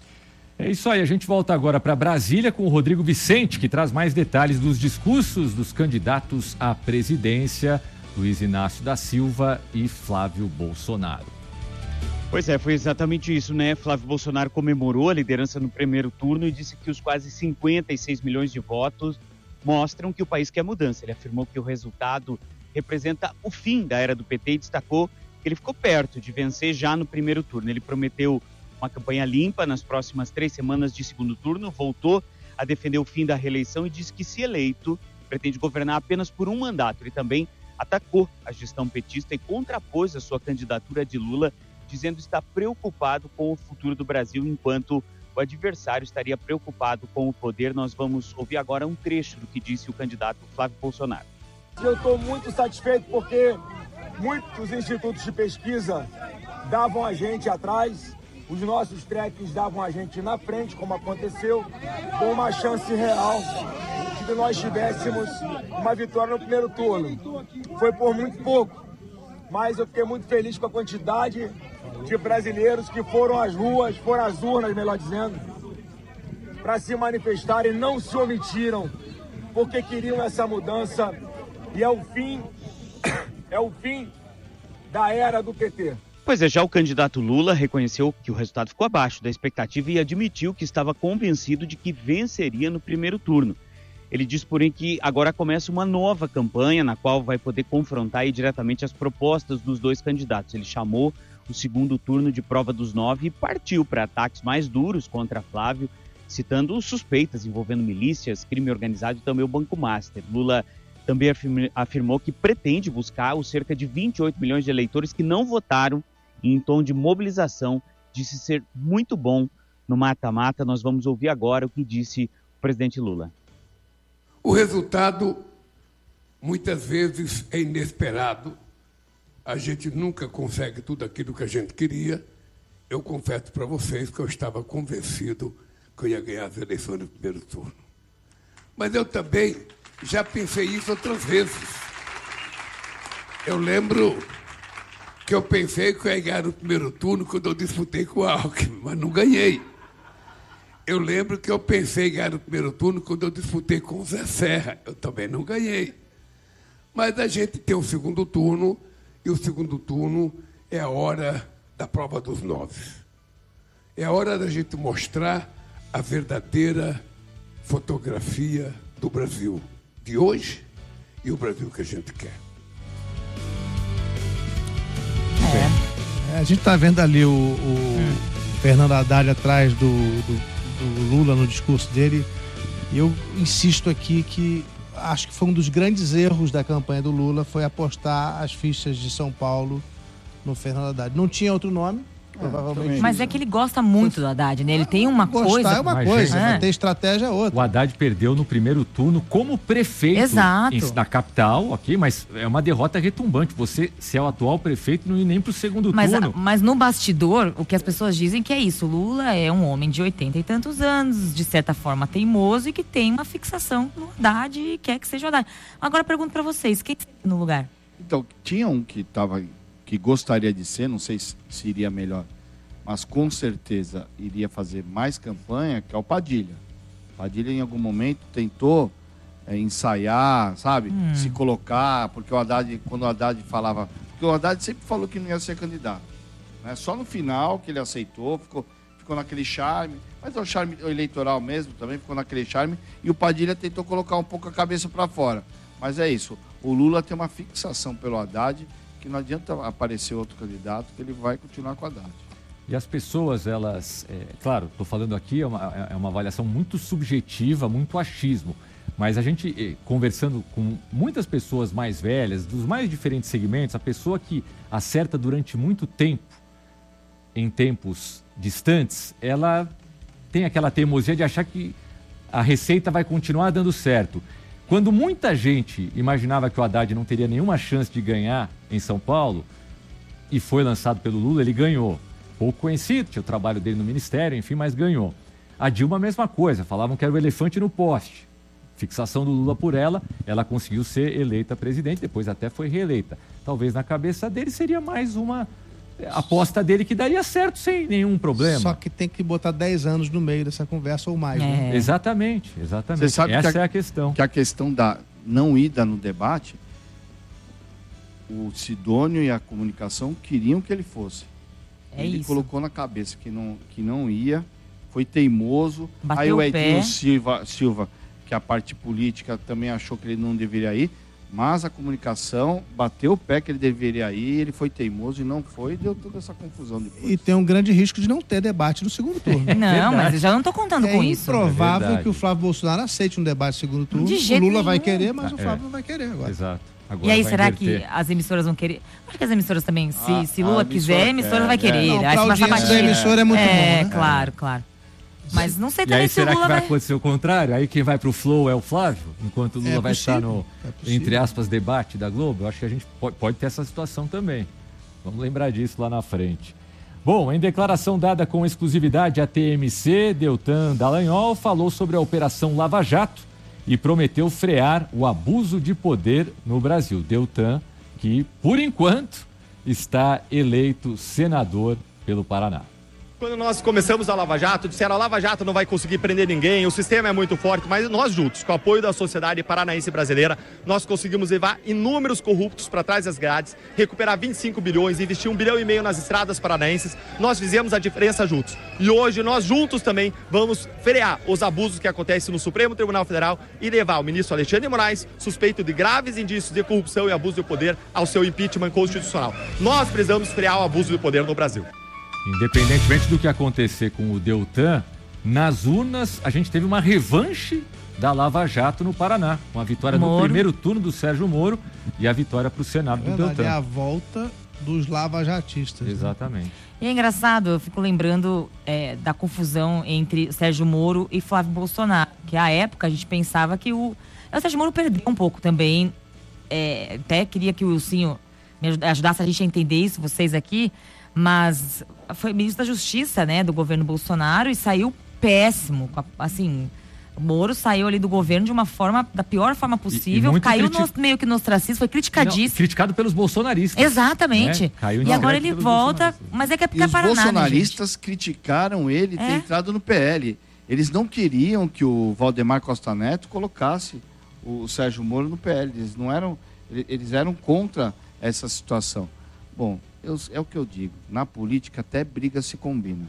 É isso aí, a gente volta agora para Brasília com o Rodrigo Vicente, que traz mais detalhes dos discursos dos candidatos à presidência, Luiz Inácio da Silva e Flávio Bolsonaro. Pois é, foi exatamente isso, né? Flávio Bolsonaro comemorou a liderança no primeiro turno e disse que os quase cinquenta e seis milhões de votos mostram que o país quer mudança. Ele afirmou que o resultado representa o fim da era do P T e destacou que ele ficou perto de vencer já no primeiro turno. Ele prometeu uma campanha limpa nas próximas três semanas de segundo turno, voltou a defender o fim da reeleição e disse que, se eleito, pretende governar apenas por um mandato. Ele também atacou a gestão petista e contrapôs a sua candidatura de Lula, dizendo estar preocupado com o futuro do Brasil, enquanto o adversário estaria preocupado com o poder. Nós vamos ouvir agora um trecho do que disse o candidato Flávio Bolsonaro. Eu estou muito satisfeito porque muitos institutos de pesquisa davam a gente atrás, os nossos trekkings davam a gente na frente, como aconteceu, com uma chance real de que nós tivéssemos uma vitória no primeiro turno. Foi por muito pouco, mas eu fiquei muito feliz com a quantidade de brasileiros que foram às ruas, foram às urnas, melhor dizendo, para se manifestarem, não se omitiram, porque queriam essa mudança e é o fim, é o fim da era do P T. Pois é, já o candidato Lula reconheceu que o resultado ficou abaixo da expectativa e admitiu que estava convencido de que venceria no primeiro turno. Ele diz, porém, que agora começa uma nova campanha na qual vai poder confrontar aí diretamente as propostas dos dois candidatos. Ele chamou o segundo turno de prova dos nove e partiu para ataques mais duros contra Flávio, citando suspeitas envolvendo milícias, crime organizado e também o Banco Master. Lula também afirmou que pretende buscar os cerca de vinte e oito milhões de eleitores que não votaram e, em tom de mobilização, disse ser muito bom no mata-mata. Nós vamos ouvir agora o que disse o presidente Lula. O resultado, muitas vezes, é inesperado. A gente nunca consegue tudo aquilo que a gente queria. Eu confesso para vocês que eu estava convencido que eu ia ganhar as eleições no primeiro turno. Mas eu também já pensei isso outras vezes. Eu lembro que eu pensei que eu ia ganhar no primeiro turno quando eu disputei com o Alckmin, mas não ganhei. Eu lembro que eu pensei em ganhar no primeiro turno quando eu disputei com o Zé Serra. Eu também não ganhei. Mas a gente tem o segundo turno, e o segundo turno é a hora da prova dos nove. É a hora da gente mostrar a verdadeira fotografia do Brasil de hoje e o Brasil que a gente quer. É, a gente está vendo ali o, o hum. Fernando Haddad atrás do, do o Lula no discurso dele. E eu insisto aqui que acho que foi um dos grandes erros da campanha do Lula foi apostar as fichas de São Paulo no Fernando Haddad. Não tinha outro nome, provavelmente. Mas é que ele gosta muito do Haddad, né? Ele tem uma Gostar coisa... é uma Mas, coisa, gente, mas ter estratégia é outra. O Haddad perdeu no primeiro turno como prefeito Exato. em- na capital, ok? Mas é uma derrota retumbante. Você ser o atual prefeito não ir nem pro segundo Mas, turno. mas no bastidor, o que as pessoas dizem que é isso. O Lula é um homem de oitenta e tantos anos, de certa forma teimoso e que tem uma fixação no Haddad e quer que seja o Haddad. Agora eu pergunto pra vocês, quem seria no lugar? Então, tinha um que, tava, que gostaria de ser, não sei se, se iria melhor, mas com certeza iria fazer mais campanha, que é o Padilha. Padilha, em algum momento, tentou é, ensaiar, sabe? Hum. Se colocar, porque o Haddad, quando o Haddad falava... Porque o Haddad sempre falou que não ia ser candidato. Né? Só no final que ele aceitou, ficou, ficou naquele charme. Mas é o charme eleitoral mesmo também, ficou naquele charme. E o Padilha tentou colocar um pouco a cabeça para fora. Mas é isso. O Lula tem uma fixação pelo Haddad, que não adianta aparecer outro candidato, que ele vai continuar com o Haddad. E as pessoas, elas... É, claro, estou falando aqui, é uma, é uma avaliação muito subjetiva, muito achismo. Mas a gente, eh, conversando com muitas pessoas mais velhas, dos mais diferentes segmentos, a pessoa que acerta durante muito tempo, em tempos distantes, ela tem aquela teimosia de achar que a receita vai continuar dando certo. Quando muita gente imaginava que o Haddad não teria nenhuma chance de ganhar em São Paulo, e foi lançado pelo Lula, ele ganhou. Pouco conhecido, tinha o trabalho dele no Ministério, enfim, mas ganhou. A Dilma, a mesma coisa, falavam que era o elefante no poste. Fixação do Lula por ela, ela conseguiu ser eleita presidente, depois até foi reeleita. Talvez na cabeça dele seria mais uma aposta dele que daria certo sem nenhum problema. Só que tem que botar dez anos no meio dessa conversa ou mais, né? Exatamente, exatamente. Você sabe Essa que a, é a questão. Que a questão da não ida no debate, o Sidônio e a comunicação queriam que ele fosse. É ele isso. colocou na cabeça que não, que não ia, foi teimoso. Bateu Aí o o Edinho pé. Silva, Silva, que a parte política também achou que ele não deveria ir, mas a comunicação bateu o pé que ele deveria ir, ele foi teimoso e não foi, e deu toda essa confusão depois. E tem um grande risco de não ter debate no segundo turno. Não, mas eu já não tô contando é com isso. É improvável verdade. que o Flávio Bolsonaro aceite um debate no segundo turno. De O jeito Lula vai nenhum. querer, mas Ah, o é. Flávio não vai querer agora. Exato. Agora E aí, vai será inverter. que as emissoras vão querer? Acho que as emissoras também, se, Ah, se a Lula emissora quiser, a emissora quer, vai querer. Não, Aí pra se passar audiência da batida. emissora é muito é, bom, né? claro, claro. Mas não sei E também aí, se o será Lula que vai vai... acontecer o contrário? Aí quem vai pro Flow é o Flávio? Enquanto o Lula É vai estar possível, no, é possível. entre aspas, debate da Globo? Eu acho que a gente pode, pode ter essa situação também. Vamos lembrar disso lá na frente. Bom, em declaração dada com exclusividade à T M C, Deltan Dallagnol falou sobre a Operação Lava Jato e prometeu frear o abuso de poder no Brasil. Deltan, que, por enquanto, está eleito senador pelo Paraná. Quando nós começamos a Lava Jato, disseram a Lava Jato não vai conseguir prender ninguém, o sistema é muito forte, mas nós juntos, com o apoio da sociedade paranaense brasileira, nós conseguimos levar inúmeros corruptos para trás das grades, recuperar vinte e cinco bilhões, investir um bilhão e meio nas estradas paranaenses, nós fizemos a diferença juntos. E hoje nós juntos também vamos frear os abusos que acontecem no Supremo Tribunal Federal e levar o ministro Alexandre de Moraes, suspeito de graves indícios de corrupção e abuso de poder, ao seu impeachment constitucional. Nós precisamos frear o abuso de poder no Brasil. Independentemente do que acontecer com o Deltan, nas urnas a gente teve uma revanche da Lava Jato no Paraná, com a vitória Moro. no primeiro turno do Sérgio Moro e a vitória para o Senado Na do verdade, é Deltan. a volta dos lavajatistas. né? Exatamente. E é engraçado, eu fico lembrando é, da confusão entre Sérgio Moro e Flávio Bolsonaro, que à época a gente pensava que o, o Sérgio Moro perdeu um pouco também. É, até queria que o Wilsinho me ajudasse a gente a entender isso, vocês aqui, mas foi ministro da Justiça, né, do governo Bolsonaro e saiu péssimo, assim... O Moro saiu ali do governo de uma forma, da pior forma possível, E- e muito caiu criti- no, meio que no ostracismo, foi Não, criticadíssimo. criticado pelos bolsonaristas. Exatamente. né? Caiu em E agora descrédito ele pelos volta, bolsonaristas. mas é que é porque E é os Paraná, né, gente? bolsonaristas criticaram ele ter É? entrado no P L. Eles não queriam que o Valdemar Costa Neto colocasse o Sérgio Moro no P L. Eles não eram, eles eram contra essa situação. Bom, eu- é o que eu digo. Na política até briga se combina.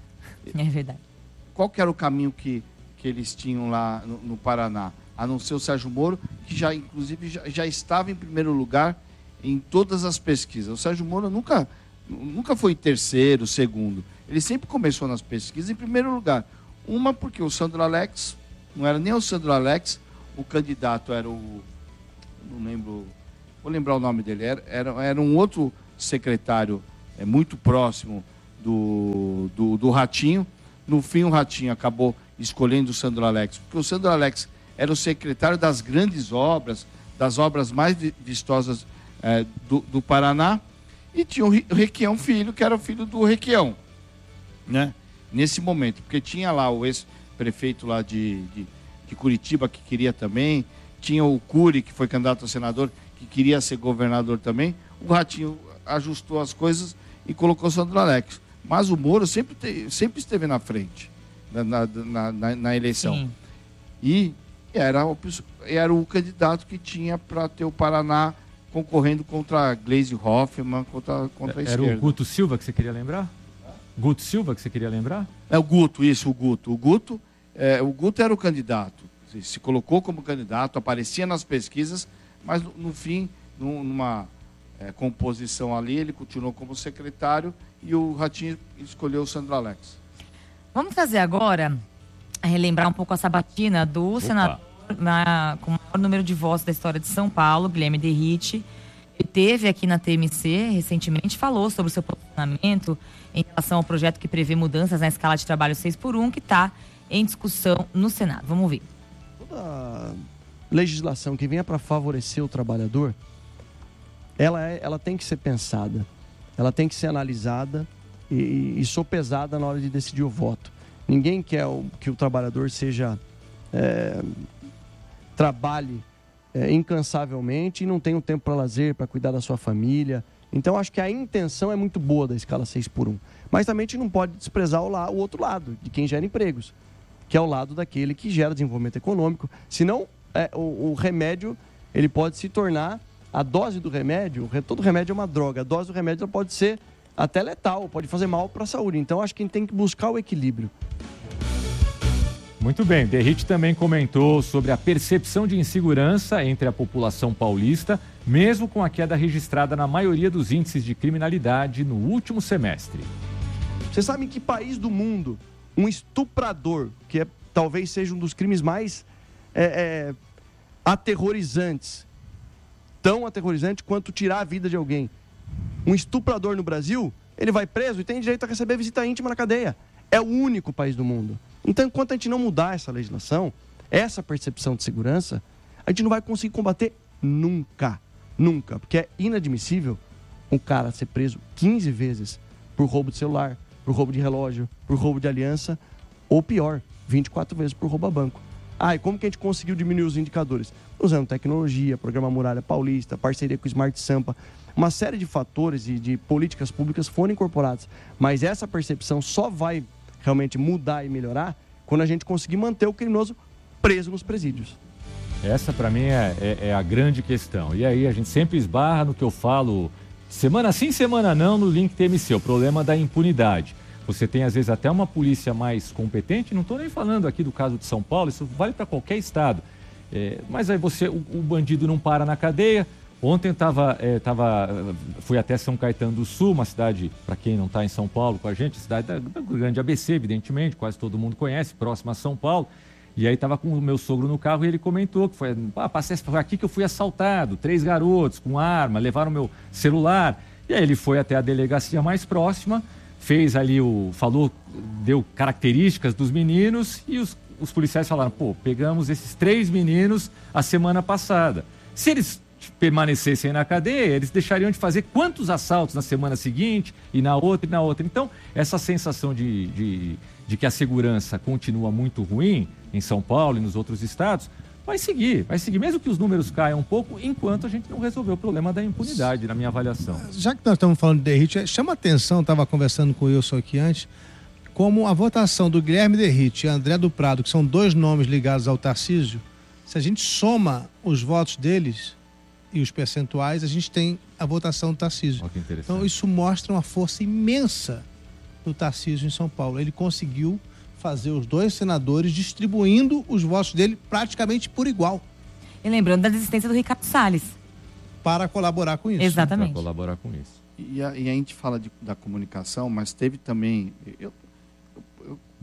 É verdade. Qual que era o caminho que, que eles tinham lá no, no Paraná? A não ser o Sérgio Moro, que já, inclusive, já, já estava em primeiro lugar em todas as pesquisas. O Sérgio Moro nunca, nunca foi terceiro, segundo. Ele sempre começou nas pesquisas em primeiro lugar. Uma porque o Sandro Alex, não era nem o Sandro Alex, o candidato era o, não lembro, vou lembrar o nome dele, era, era, era um outro secretário é, muito próximo do, do, do Ratinho. No fim, o Ratinho acabou escolhendo o Sandro Alex, porque o Sandro Alex era o secretário das grandes obras, das obras mais vistosas é, do, do Paraná, e tinha o Requião Filho, que era o filho do Requião, né? Nesse momento, porque tinha lá o ex-prefeito lá de, de, de Curitiba, que queria também, tinha o Cury, que foi candidato a senador, que queria ser governador também. O Ratinho ajustou as coisas e colocou o Sandro Alex. Mas o Moro sempre, te, sempre esteve na frente, na, na, na, na eleição. Sim. E era o, era o candidato que tinha para ter o Paraná concorrendo contra a Gleisi Hoffmann, contra, contra a era esquerda. Era o Guto Silva que você queria lembrar? Guto Silva que você queria lembrar? É o Guto, isso, o Guto. O Guto, é, o Guto era o candidato. Se, se colocou como candidato, aparecia nas pesquisas, mas no, no fim, numa é, composição ali, ele continuou como secretário e o Ratinho escolheu o Sandro Alex. Vamos trazer agora, relembrar um pouco a sabatina do Opa. senador na, com o maior número de votos da história de São Paulo, Guilherme Derrite. Ele esteve aqui na T M C recentemente, falou sobre o seu posicionamento em relação ao projeto que prevê mudanças na escala de trabalho seis por um, que está em discussão no Senado. Vamos ver. Toda legislação que venha para favorecer o trabalhador, ela, é, ela tem que ser pensada, ela tem que ser analisada e, e sopesada na hora de decidir o voto. Ninguém quer o, que o trabalhador seja é, trabalhe é, incansavelmente e não tenha um tempo para lazer, para cuidar da sua família. Então, acho que a intenção é muito boa da escala seis por um. Mas também a gente não pode desprezar o, la- o outro lado, de quem gera empregos, que é o lado daquele que gera desenvolvimento econômico. Senão, é, o, o remédio ele pode se tornar, a dose do remédio, todo remédio é uma droga, a dose do remédio ela pode ser até letal, pode fazer mal para a saúde. Então, acho que a gente tem que buscar o equilíbrio. Muito bem, Derrite também comentou sobre a percepção de insegurança entre a população paulista, mesmo com a queda registrada na maioria dos índices de criminalidade no último semestre. Você sabe em que país do mundo um estuprador, que é, talvez seja um dos crimes mais é, é, aterrorizantes, tão aterrorizante quanto tirar a vida de alguém, um estuprador no Brasil, ele vai preso e tem direito a receber visita íntima na cadeia. É o único país do mundo. Então, enquanto a gente não mudar essa legislação, essa percepção de segurança, a gente não vai conseguir combater nunca. Nunca. Porque é inadmissível um cara ser preso quinze vezes por roubo de celular, por roubo de relógio, por roubo de aliança, ou pior, vinte e quatro vezes por roubo a banco. Ah, e como que a gente conseguiu diminuir os indicadores? Usando tecnologia, programa Muralha Paulista, parceria com o Smart Sampa. Uma série de fatores e de políticas públicas foram incorporadas. Mas essa percepção só vai realmente mudar e melhorar quando a gente conseguir manter o criminoso preso nos presídios. Essa, para mim, é, é, é a grande questão. E aí a gente sempre esbarra no que eu falo, semana sim, semana não, no link T M C, o problema da impunidade. Você tem, às vezes, até uma polícia mais competente, não estou nem falando aqui do caso de São Paulo, isso vale para qualquer estado. É, mas aí você, o, o bandido não para na cadeia. Ontem tava, é, tava, fui até São Caetano do Sul, uma cidade, para quem não está em São Paulo com a gente, cidade da, da grande A B C, evidentemente, quase todo mundo conhece, próxima a São Paulo. E aí estava com o meu sogro no carro e ele comentou que foi, ah, passei, foi aqui que eu fui assaltado, três garotos com arma, levaram meu celular. E aí ele foi até a delegacia mais próxima, fez ali o, falou, deu características dos meninos e os, os policiais falaram, pô, pegamos esses três meninos a semana passada. Se eles permanecessem na cadeia, eles deixariam de fazer quantos assaltos na semana seguinte e na outra e na outra. Então, essa sensação de, de, de que a segurança continua muito ruim em São Paulo e nos outros estados, vai seguir, vai seguir, mesmo que os números caiam um pouco, enquanto a gente não resolver o problema da impunidade, na minha avaliação. Já que nós estamos falando de Derrite, chama a atenção, estava conversando com o Wilson aqui antes, como a votação do Guilherme Derrite e André do Prado, que são dois nomes ligados ao Tarcísio, se a gente soma os votos deles e os percentuais, a gente tem a votação do Tarcísio. Oh, então isso mostra uma força imensa do Tarcísio em São Paulo. Ele conseguiu fazer os dois senadores distribuindo os votos dele praticamente por igual. E lembrando da desistência do Ricardo Salles. Para colaborar com isso. Exatamente. Para colaborar com isso. E a, e a gente fala de, da comunicação, mas teve também... Eu, eu, eu,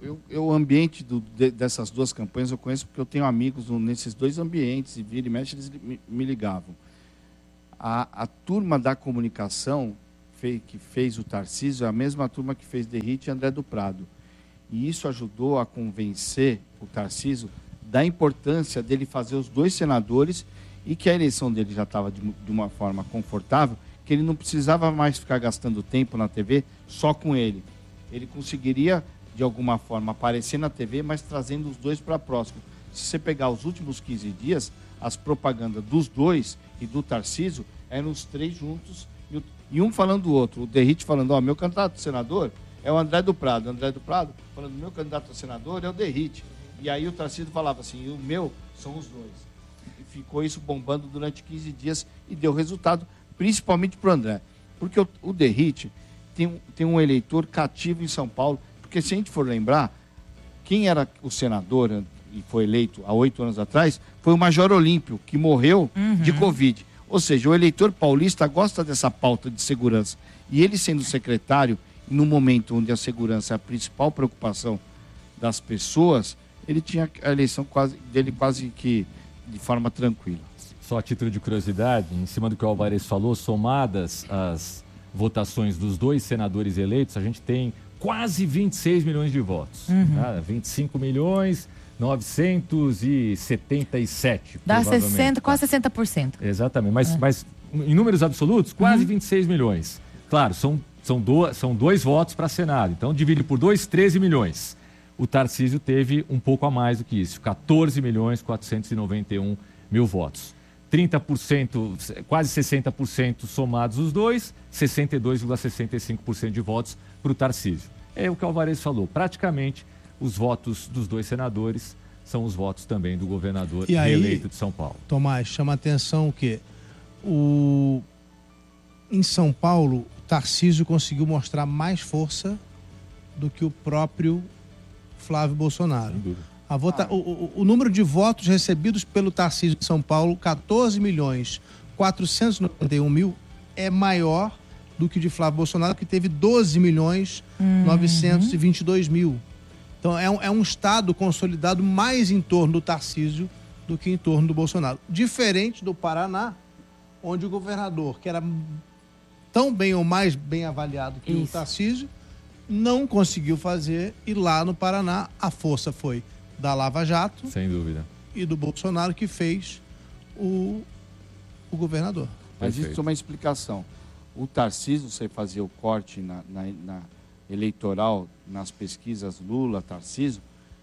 eu, eu, o ambiente do, de, dessas duas campanhas eu conheço porque eu tenho amigos no, nesses dois ambientes, e vira e mexe eles me, me ligavam. A, a turma da comunicação fei, que fez o Tarcísio é a mesma turma que fez Derrite e André do Prado. E isso ajudou a convencer o Tarcísio da importância dele fazer os dois senadores e que a eleição dele já estava de, de uma forma confortável, que ele não precisava mais ficar gastando tempo na T V só com ele. Ele conseguiria, de alguma forma, aparecer na T V, mas trazendo os dois para próximo. Se você pegar os últimos quinze dias, as propagandas dos dois e do Tarcísio eram os três juntos, e, o, e um falando do outro. O Derrite falando, ó, meu candidato a senador é o André do Prado. O André do Prado falando, meu candidato a senador é o Derrite. E aí o Tarcísio falava assim, o meu são os dois. E ficou isso bombando durante quinze dias e deu resultado, principalmente para o André. Porque o, o Derrite tem um, tem um eleitor cativo em São Paulo, porque se a gente for lembrar, quem era o senador e foi eleito há oito anos atrás foi o Major Olímpio, que morreu uhum. de Covid. Ou seja, o eleitor paulista gosta dessa pauta de segurança. E ele sendo secretário, no momento onde a segurança é a principal preocupação das pessoas, ele tinha a eleição quase, dele quase que de forma tranquila. Só a título de curiosidade, em cima do que o Alvarez falou, somadas as votações dos dois senadores eleitos, a gente tem quase vinte e seis milhões de votos. Uhum. Tá? vinte e cinco milhões novecentos e setenta e sete. Dá sessenta, quase sessenta por cento. Exatamente, mas, é. mas em números absolutos, quase uhum. vinte e seis milhões. Claro, são, são, do, são dois votos para Senado, então divide por dois, treze milhões. O Tarcísio teve um pouco a mais do que isso, quatorze milhões quatrocentos e noventa e um mil votos. trinta por cento, quase sessenta por cento somados os dois, sessenta e dois vírgula sessenta e cinco por cento de votos para o Tarcísio. É o que o Alvarez falou, praticamente os votos dos dois senadores são os votos também do governador e aí, reeleito de São Paulo. Tomás, chama a atenção que o... em São Paulo, o Tarcísio conseguiu mostrar mais força do que o próprio Flávio Bolsonaro. A vota... Ah. o, o, o número de votos recebidos pelo Tarcísio de São Paulo, quatorze milhões quatrocentos e noventa e um mil, é maior do que o de Flávio Bolsonaro, que teve doze milhões novecentos e vinte e dois mil. Então é um, é um estado consolidado mais em torno do Tarcísio do que em torno do Bolsonaro. Diferente do Paraná, onde o governador, que era tão bem ou mais bem avaliado que Isso. o Tarcísio, não conseguiu fazer, e lá no Paraná a força foi da Lava Jato, sem dúvida, e do Bolsonaro, que fez o, o governador. Mas isso é uma explicação. O Tarcísio, você fazia o corte na, na, na eleitoral, nas pesquisas Lula, Tarcísio,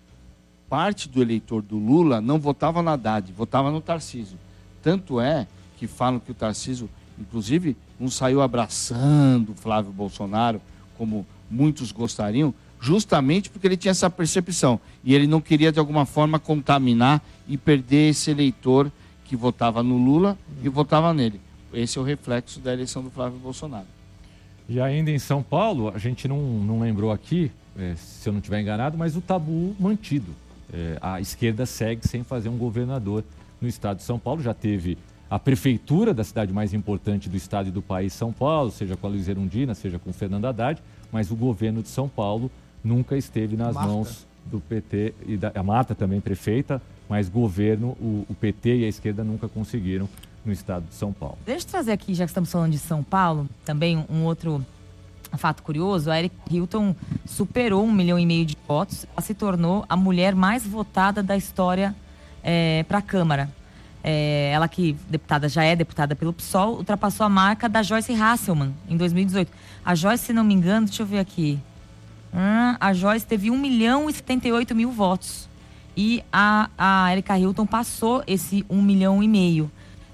parte do eleitor do Lula não votava na Haddad, votava no Tarcísio. Tanto é que falam que o Tarcísio, inclusive, não saiu abraçando o Flávio Bolsonaro, como muitos gostariam, justamente porque ele tinha essa percepção. E ele não queria, de alguma forma, contaminar e perder esse eleitor que votava no Lula e votava nele. Esse é o reflexo da eleição do Flávio Bolsonaro. E ainda em São Paulo, a gente não, não lembrou aqui, é, se eu não estiver enganado, mas o tabu mantido. É, a esquerda segue sem fazer um governador no estado de São Paulo. Já teve a prefeitura da cidade mais importante do estado e do país, São Paulo, seja com a Luiz Erundina, seja com o Fernando Haddad, mas o governo de São Paulo nunca esteve nas Marta. mãos do P T, e da, a Marta também prefeita, mas governo, o, o P T e a esquerda nunca conseguiram no estado de São Paulo. Deixa eu trazer aqui, já que estamos falando de São Paulo, também um outro fato curioso. A Eric Hilton superou um milhão e meio de votos. Ela se tornou a mulher mais votada da história é, para a Câmara. É, ela que deputada, já é deputada pelo P SOL, ultrapassou a marca da Joyce Hasselmann em dois mil e dezoito. A Joyce, se não me engano, deixa eu ver aqui. Hum, a Joyce teve um milhão e setenta e oito mil votos. E a, a Erika Hilton passou esse um milhão e meio.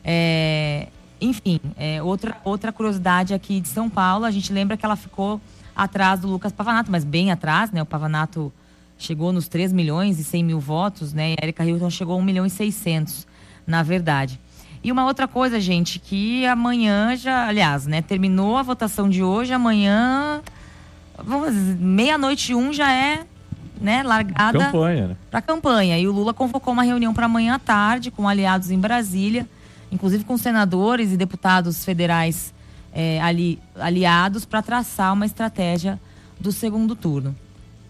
É, enfim, é, outra, outra curiosidade aqui de São Paulo, a gente lembra que ela ficou atrás do Lucas Pavanato, mas bem atrás, né? O Pavanato chegou nos três milhões e cem mil votos, né? E a Erika Hilton chegou a um milhão e seiscentos, na verdade. E uma outra coisa, gente, que amanhã já, aliás, né? Terminou a votação de hoje, amanhã, vamos dizer, meia-noite um já é, né? Largada campanha, né? Para campanha. E o Lula convocou uma reunião para amanhã à tarde com aliados em Brasília, inclusive com senadores e deputados federais é, ali, aliados, para traçar uma estratégia do segundo turno.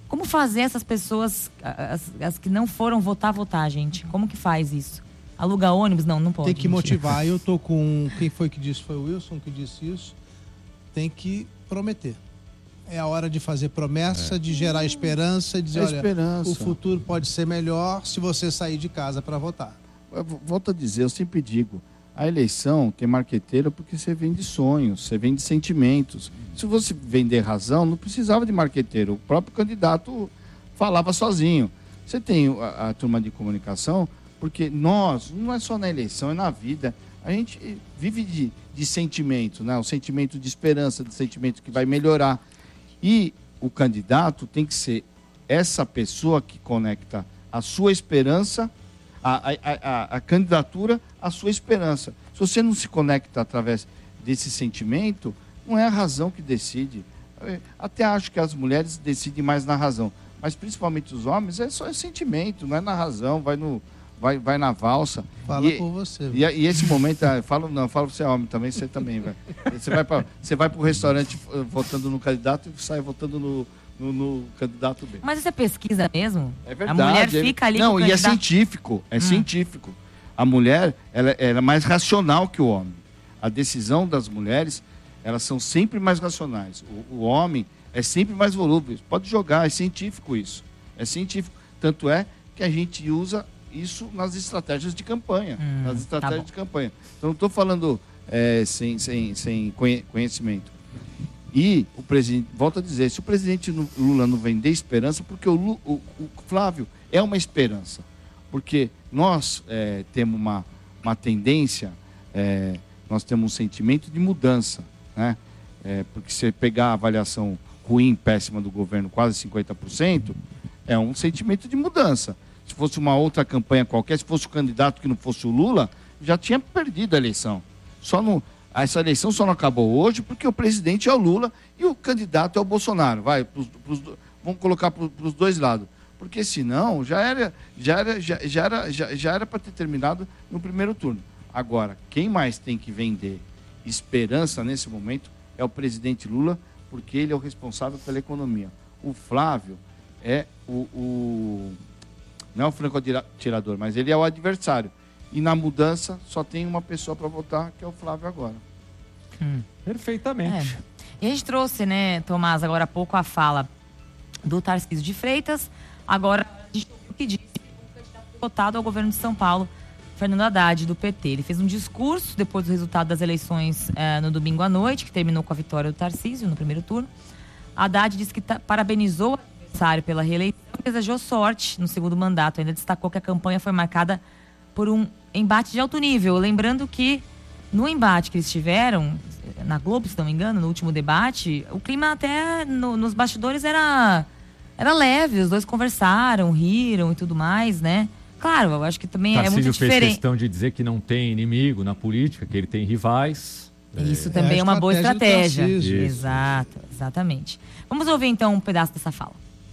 Como fazer essas pessoas, as, as que não foram votar, votar, gente? Como que faz isso? Aluga ônibus? Não, não pode. Tem que motivar. Eu tô com... Quem foi que disse? Foi o Wilson que disse isso. Tem que prometer. É a hora de fazer promessa, é. de gerar esperança, de dizer, é olha, esperança. o futuro pode ser melhor se você sair de casa para votar. Eu volto a dizer, eu sempre digo, a eleição tem marqueteiro porque você vende sonhos, você vende sentimentos. Se você vender razão, não precisava de marqueteiro. O próprio candidato falava sozinho. Você tem a, a turma de comunicação, porque nós, não é só na eleição, é na vida. A gente vive de, de sentimento, né? O sentimento de esperança, de sentimento que vai melhorar. E o candidato tem que ser essa pessoa que conecta a sua esperança, a, a, a, a candidatura à sua esperança. Se você não se conecta através desse sentimento, não é a razão que decide. Eu até acho que as mulheres decidem mais na razão, mas principalmente os homens, é só sentimento, não é na razão, vai, no, vai, vai na valsa. Fala e, por você. E, e esse momento, eu falo, não, eu falo você é homem também, você também, vai. Você vai para você vai para o restaurante votando no candidato e sai votando no, no, no candidato B. Mas isso é pesquisa mesmo? É verdade. A mulher fica ali Não, com o e candidato... é científico, é hum. científico. A mulher, ela, ela é mais racional que o homem. A decisão das mulheres, elas são sempre mais racionais. O, o homem é sempre mais volúvel. Pode jogar, é científico isso. É científico. Tanto é que a gente usa isso nas estratégias de campanha. Hum, nas estratégias tá de campanha. Então, não estou falando é, sem, sem, sem conhecimento. E o presidente, volto a dizer, se o presidente Lula não vender esperança, porque o, Lula, o, o Flávio é uma esperança. Porque nós é, temos uma, uma tendência, é, nós temos um sentimento de mudança, né? É, porque se pegar a avaliação ruim, péssima do governo, quase cinquenta por cento, é um sentimento de mudança. Se fosse uma outra campanha qualquer, se fosse o candidato que não fosse o Lula, já tinha perdido a eleição. Só não, essa eleição só não acabou hoje porque o presidente é o Lula e o candidato é o Bolsonaro. Vai, pros, pros, vamos colocar para os dois lados. Porque senão já era já era já, já era já, já era para ter terminado no primeiro turno. Agora, quem mais tem que vender esperança nesse momento é o presidente Lula, porque ele é o responsável pela economia. O Flávio é o, o não é o franco-atirador, mas ele é o adversário. E na mudança só tem uma pessoa para votar, que é o Flávio agora. Hum, perfeitamente. É. E a gente trouxe, né, Tomás, agora há pouco a fala do Tarcísio de Freitas. Agora, a gente o que disse o candidato votado ao governo de São Paulo, Fernando Haddad, do P T. Ele fez um discurso depois do resultado das eleições eh, no domingo à noite, que terminou com a vitória do Tarcísio no primeiro turno. Haddad disse que tá, parabenizou o adversário pela reeleição e desejou sorte no segundo mandato. Ainda destacou que a campanha foi marcada por um embate de alto nível. Lembrando que no embate que eles tiveram, na Globo, se não me engano, no último debate, o clima até no, nos bastidores era... Era leve, os dois conversaram, riram e tudo mais, né? Claro, eu acho que também Tarcísio é muito diferente. fez questão de dizer que não tem inimigo na política, que ele tem rivais. Isso é... também é, é uma boa estratégia. Isso. Exato, exatamente. Vamos ouvir então um pedaço dessa fala.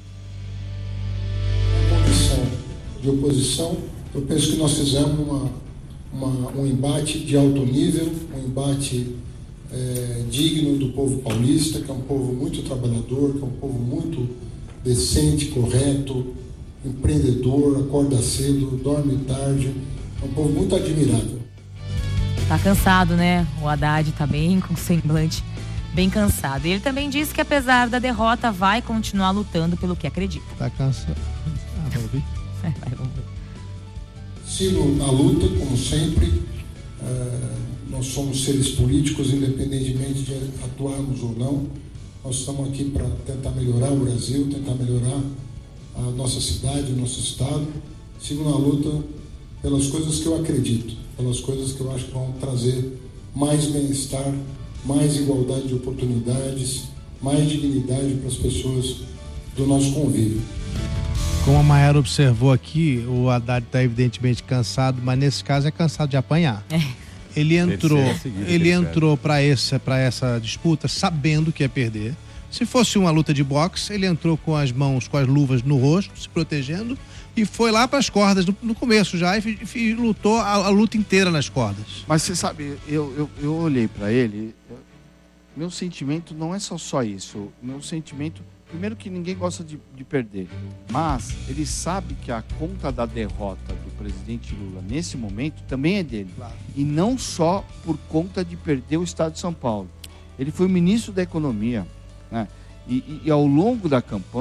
Na condição de oposição, eu penso que nós fizemos uma, uma, um embate de alto nível, um embate é, digno do povo paulista, que é um povo muito trabalhador, que é um povo muito decente, correto, empreendedor, acorda cedo, dorme tarde, é um povo muito admirável. Tá cansado, né? O Haddad tá bem com o semblante bem cansado. E ele também disse que apesar da derrota vai continuar lutando pelo que acredita. Tá cansado. Ah, vamos ver? É, vai, vamos ver. Sigo na luta, como sempre. Uh, nós somos seres políticos, independentemente de atuarmos ou não. Nós estamos aqui para tentar melhorar o Brasil, tentar melhorar a nossa cidade, o nosso estado. Sigo na luta pelas coisas que eu acredito, pelas coisas que eu acho que vão trazer mais bem-estar, mais igualdade de oportunidades, mais dignidade para as pessoas do nosso convívio. Como a Mayara observou aqui, o Haddad está evidentemente cansado, mas nesse caso é cansado de apanhar. É. Ele entrou, ele entrou para essa, para essa disputa sabendo que ia perder. Se fosse uma luta de boxe, ele entrou com as mãos, com as luvas no rosto, se protegendo, e foi lá para as cordas no, no começo já e, e lutou a, a luta inteira nas cordas. Mas você sabe, eu, eu, eu olhei para ele, eu, meu sentimento não é só, só isso. Meu sentimento primeiro que ninguém gosta de, de perder, mas ele sabe que a conta da derrota do presidente Lula nesse momento também é dele. Claro. E não só por conta de perder o estado de São Paulo. Ele foi ministro da Economia, né? E, e, e ao longo da campanha,